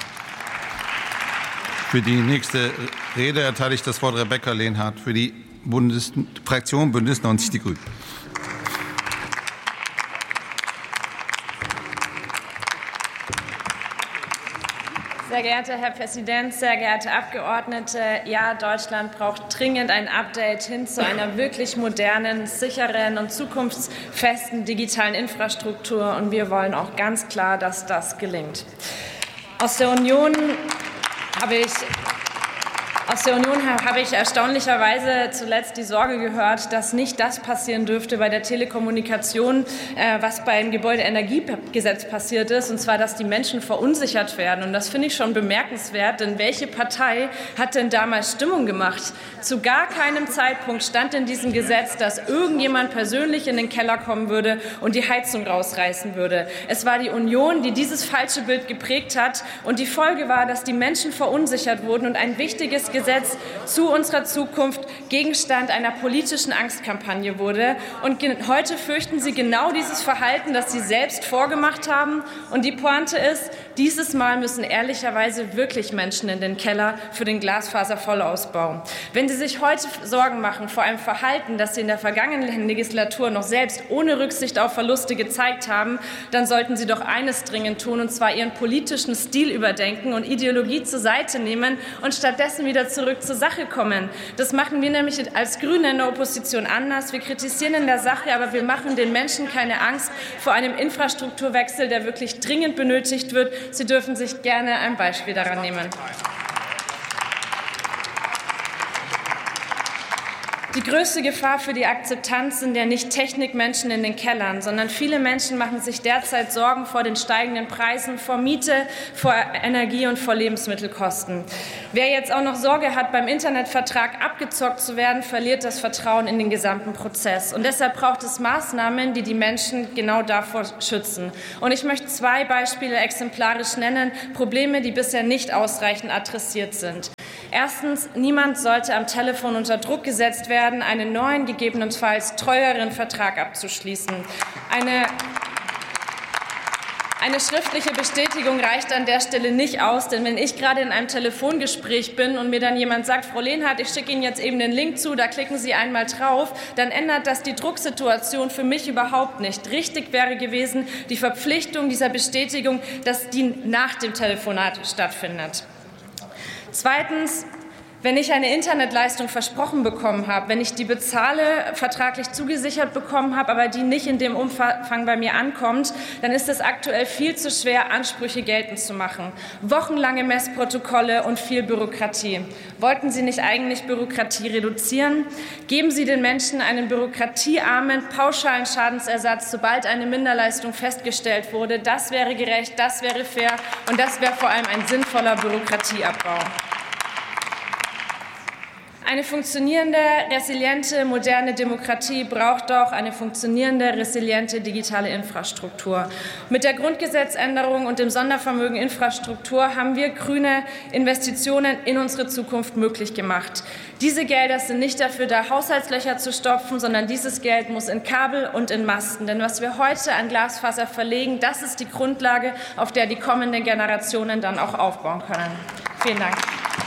Für die nächste Rede erteile ich das Wort Rebecca Lehnhardt für die Bundes- Fraktion Bündnis neunzig Die Grünen. Sehr geehrter Herr Präsident, sehr geehrte Abgeordnete, ja, Deutschland braucht dringend ein Update hin zu einer wirklich modernen, sicheren und zukunftsfesten digitalen Infrastruktur. Und wir wollen auch ganz klar, dass das gelingt. Aus der Union habe ich Aus der Union habe ich erstaunlicherweise zuletzt die Sorge gehört, dass nicht das passieren dürfte bei der Telekommunikation, äh, was beim Gebäudeenergiegesetz passiert ist, und zwar, dass die Menschen verunsichert werden. Und das finde ich schon bemerkenswert, denn welche Partei hat denn damals Stimmung gemacht? Zu gar keinem Zeitpunkt stand in diesem Gesetz, dass irgendjemand persönlich in den Keller kommen würde und die Heizung rausreißen würde. Es war die Union, die dieses falsche Bild geprägt hat, und die Folge war, dass die Menschen verunsichert wurden und ein wichtiges Gesetz zu unserer Zukunft Gegenstand einer politischen Angstkampagne wurde. Und heute fürchten Sie genau dieses Verhalten, das Sie selbst vorgemacht haben. Und die Pointe ist, dieses Mal müssen ehrlicherweise wirklich Menschen in den Keller für den Glasfaservollausbau. Wenn Sie sich heute Sorgen machen vor einem Verhalten, das Sie in der vergangenen Legislatur noch selbst ohne Rücksicht auf Verluste gezeigt haben, dann sollten Sie doch eines dringend tun, und zwar Ihren politischen Stil überdenken und Ideologie zur Seite nehmen und stattdessen wieder zurück zur Sache kommen. Das machen wir nämlich als Grüne in der Opposition anders. Wir kritisieren in der Sache, aber wir machen den Menschen keine Angst vor einem Infrastrukturwechsel, der wirklich dringend benötigt wird. Sie dürfen sich gerne ein Beispiel daran nehmen. Die größte Gefahr für die Akzeptanz sind ja nicht Technikmenschen in den Kellern, sondern viele Menschen machen sich derzeit Sorgen vor den steigenden Preisen, vor Miete, vor Energie und vor Lebensmittelkosten. Wer jetzt auch noch Sorge hat, beim Internetvertrag abgezockt zu werden, verliert das Vertrauen in den gesamten Prozess. Und deshalb braucht es Maßnahmen, die die Menschen genau davor schützen. Und ich möchte zwei Beispiele exemplarisch nennen, Probleme, die bisher nicht ausreichend adressiert sind. Erstens, niemand sollte am Telefon unter Druck gesetzt werden, einen neuen, gegebenenfalls teureren Vertrag abzuschließen. Eine Eine schriftliche Bestätigung reicht an der Stelle nicht aus, denn wenn ich gerade in einem Telefongespräch bin und mir dann jemand sagt, Frau Lehnhardt, ich schicke Ihnen jetzt eben den Link zu, da klicken Sie einmal drauf, dann ändert das die Drucksituation für mich überhaupt nicht. Richtig wäre gewesen, die Verpflichtung dieser Bestätigung, dass die nach dem Telefonat stattfindet. Zweitens, wenn ich eine Internetleistung versprochen bekommen habe, wenn ich die bezahle, vertraglich zugesichert bekommen habe, aber die nicht in dem Umfang bei mir ankommt, dann ist es aktuell viel zu schwer, Ansprüche geltend zu machen. Wochenlange Messprotokolle und viel Bürokratie. Wollten Sie nicht eigentlich Bürokratie reduzieren? Geben Sie den Menschen einen bürokratiearmen, pauschalen Schadensersatz, sobald eine Minderleistung festgestellt wurde. Das wäre gerecht, das wäre fair und das wäre vor allem ein sinnvoller Bürokratieabbau. Eine funktionierende, resiliente, moderne Demokratie braucht auch eine funktionierende, resiliente digitale Infrastruktur. Mit der Grundgesetzänderung und dem Sondervermögen Infrastruktur haben wir Grüne Investitionen in unsere Zukunft möglich gemacht. Diese Gelder sind nicht dafür da, Haushaltslöcher zu stopfen, sondern dieses Geld muss in Kabel und in Masten. Denn was wir heute an Glasfaser verlegen, das ist die Grundlage, auf der die kommenden Generationen dann auch aufbauen können. Vielen Dank.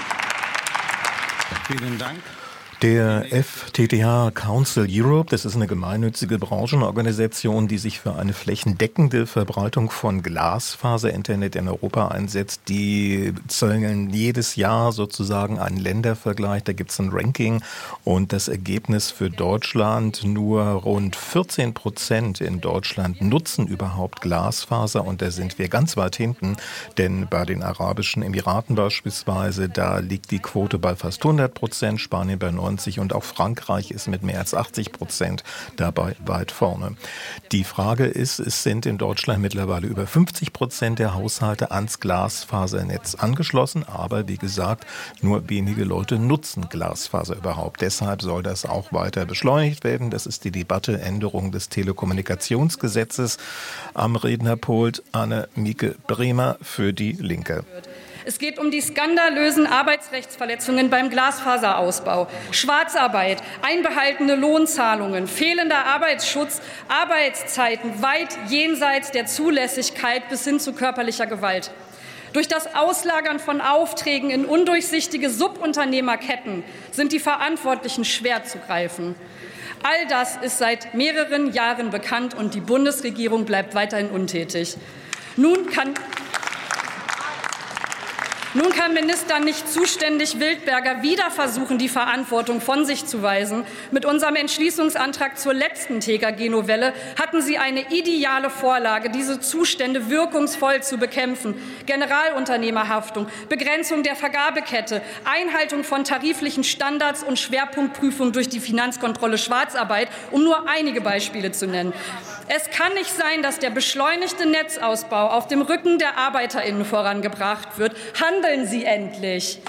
Vielen Dank. Der F T T H Council Europe, das ist eine gemeinnützige Branchenorganisation, die sich für eine flächendeckende Verbreitung von Glasfaser-Internet in Europa einsetzt. Die zählen jedes Jahr sozusagen einen Ländervergleich, da gibt es ein Ranking und das Ergebnis für Deutschland, nur rund vierzehn Prozent in Deutschland nutzen überhaupt Glasfaser und da sind wir ganz weit hinten, denn bei den Arabischen Emiraten beispielsweise, da liegt die Quote bei fast hundert Prozent, Spanien bei neunzig und auch Frankreich ist mit mehr als achtzig Prozent dabei weit vorne. Die Frage ist, es sind in Deutschland mittlerweile über fünfzig Prozent der Haushalte ans Glasfasernetz angeschlossen, aber wie gesagt, nur wenige Leute nutzen Glasfaser überhaupt. Deshalb soll das auch weiter beschleunigt werden. Das ist die Debatte Änderung des Telekommunikationsgesetzes. Am Rednerpult Anne-Mieke Bremer für die Linke. Es geht um die skandalösen Arbeitsrechtsverletzungen beim Glasfaserausbau, Schwarzarbeit, einbehaltene Lohnzahlungen, fehlender Arbeitsschutz, Arbeitszeiten weit jenseits der Zulässigkeit bis hin zu körperlicher Gewalt. Durch das Auslagern von Aufträgen in undurchsichtige Subunternehmerketten sind die Verantwortlichen schwer zu greifen. All das ist seit mehreren Jahren bekannt und die Bundesregierung bleibt weiterhin untätig. Nun kann Nun kann Minister nicht zuständig Wildberger wieder versuchen, die Verantwortung von sich zu weisen. Mit unserem Entschließungsantrag zur letzten T K G-Novelle hatten Sie eine ideale Vorlage, diese Zustände wirkungsvoll zu bekämpfen. Generalunternehmerhaftung, Begrenzung der Vergabekette, Einhaltung von tariflichen Standards und Schwerpunktprüfung durch die Finanzkontrolle Schwarzarbeit, um nur einige Beispiele zu nennen. Es kann nicht sein, dass der beschleunigte Netzausbau auf dem Rücken der ArbeiterInnen vorangebracht wird. Handeln Sie endlich!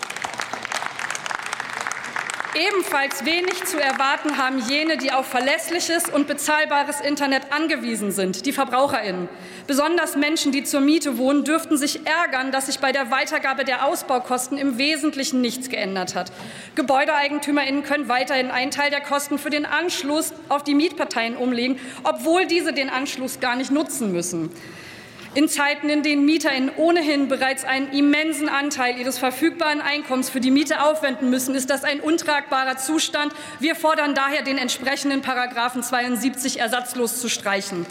Ebenfalls wenig zu erwarten haben jene, die auf verlässliches und bezahlbares Internet angewiesen sind, die VerbraucherInnen. Besonders Menschen, die zur Miete wohnen, dürften sich ärgern, dass sich bei der Weitergabe der Ausbaukosten im Wesentlichen nichts geändert hat. GebäudeeigentümerInnen können weiterhin einen Teil der Kosten für den Anschluss auf die Mietparteien umlegen, obwohl diese den Anschluss gar nicht nutzen müssen. In Zeiten, in denen MieterInnen ohnehin bereits einen immensen Anteil ihres verfügbaren Einkommens für die Miete aufwenden müssen, ist das ein untragbarer Zustand. Wir fordern daher, den entsprechenden Paragraphen zweiundsiebzig ersatzlos zu streichen.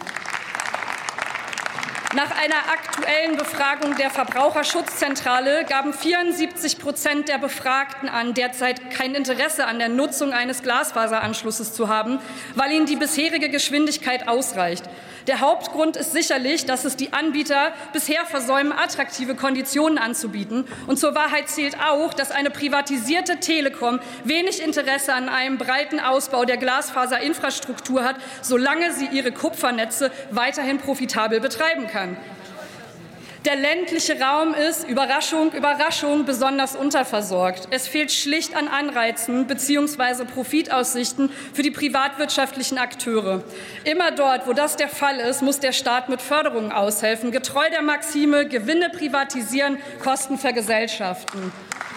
Nach einer aktuellen Befragung der Verbraucherschutzzentrale gaben vierundsiebzig Prozent der Befragten an, derzeit kein Interesse an der Nutzung eines Glasfaseranschlusses zu haben, weil ihnen die bisherige Geschwindigkeit ausreicht. Der Hauptgrund ist sicherlich, dass es die Anbieter bisher versäumen, attraktive Konditionen anzubieten. Und zur Wahrheit zählt auch, dass eine privatisierte Telekom wenig Interesse an einem breiten Ausbau der Glasfaserinfrastruktur hat, solange sie ihre Kupfernetze weiterhin profitabel betreiben kann. Der ländliche Raum ist, Überraschung, Überraschung, besonders unterversorgt. Es fehlt schlicht an Anreizen bzw. Profitaussichten für die privatwirtschaftlichen Akteure. Immer dort, wo das der Fall ist, muss der Staat mit Förderungen aushelfen, getreu der Maxime Gewinne privatisieren, Kosten vergesellschaften.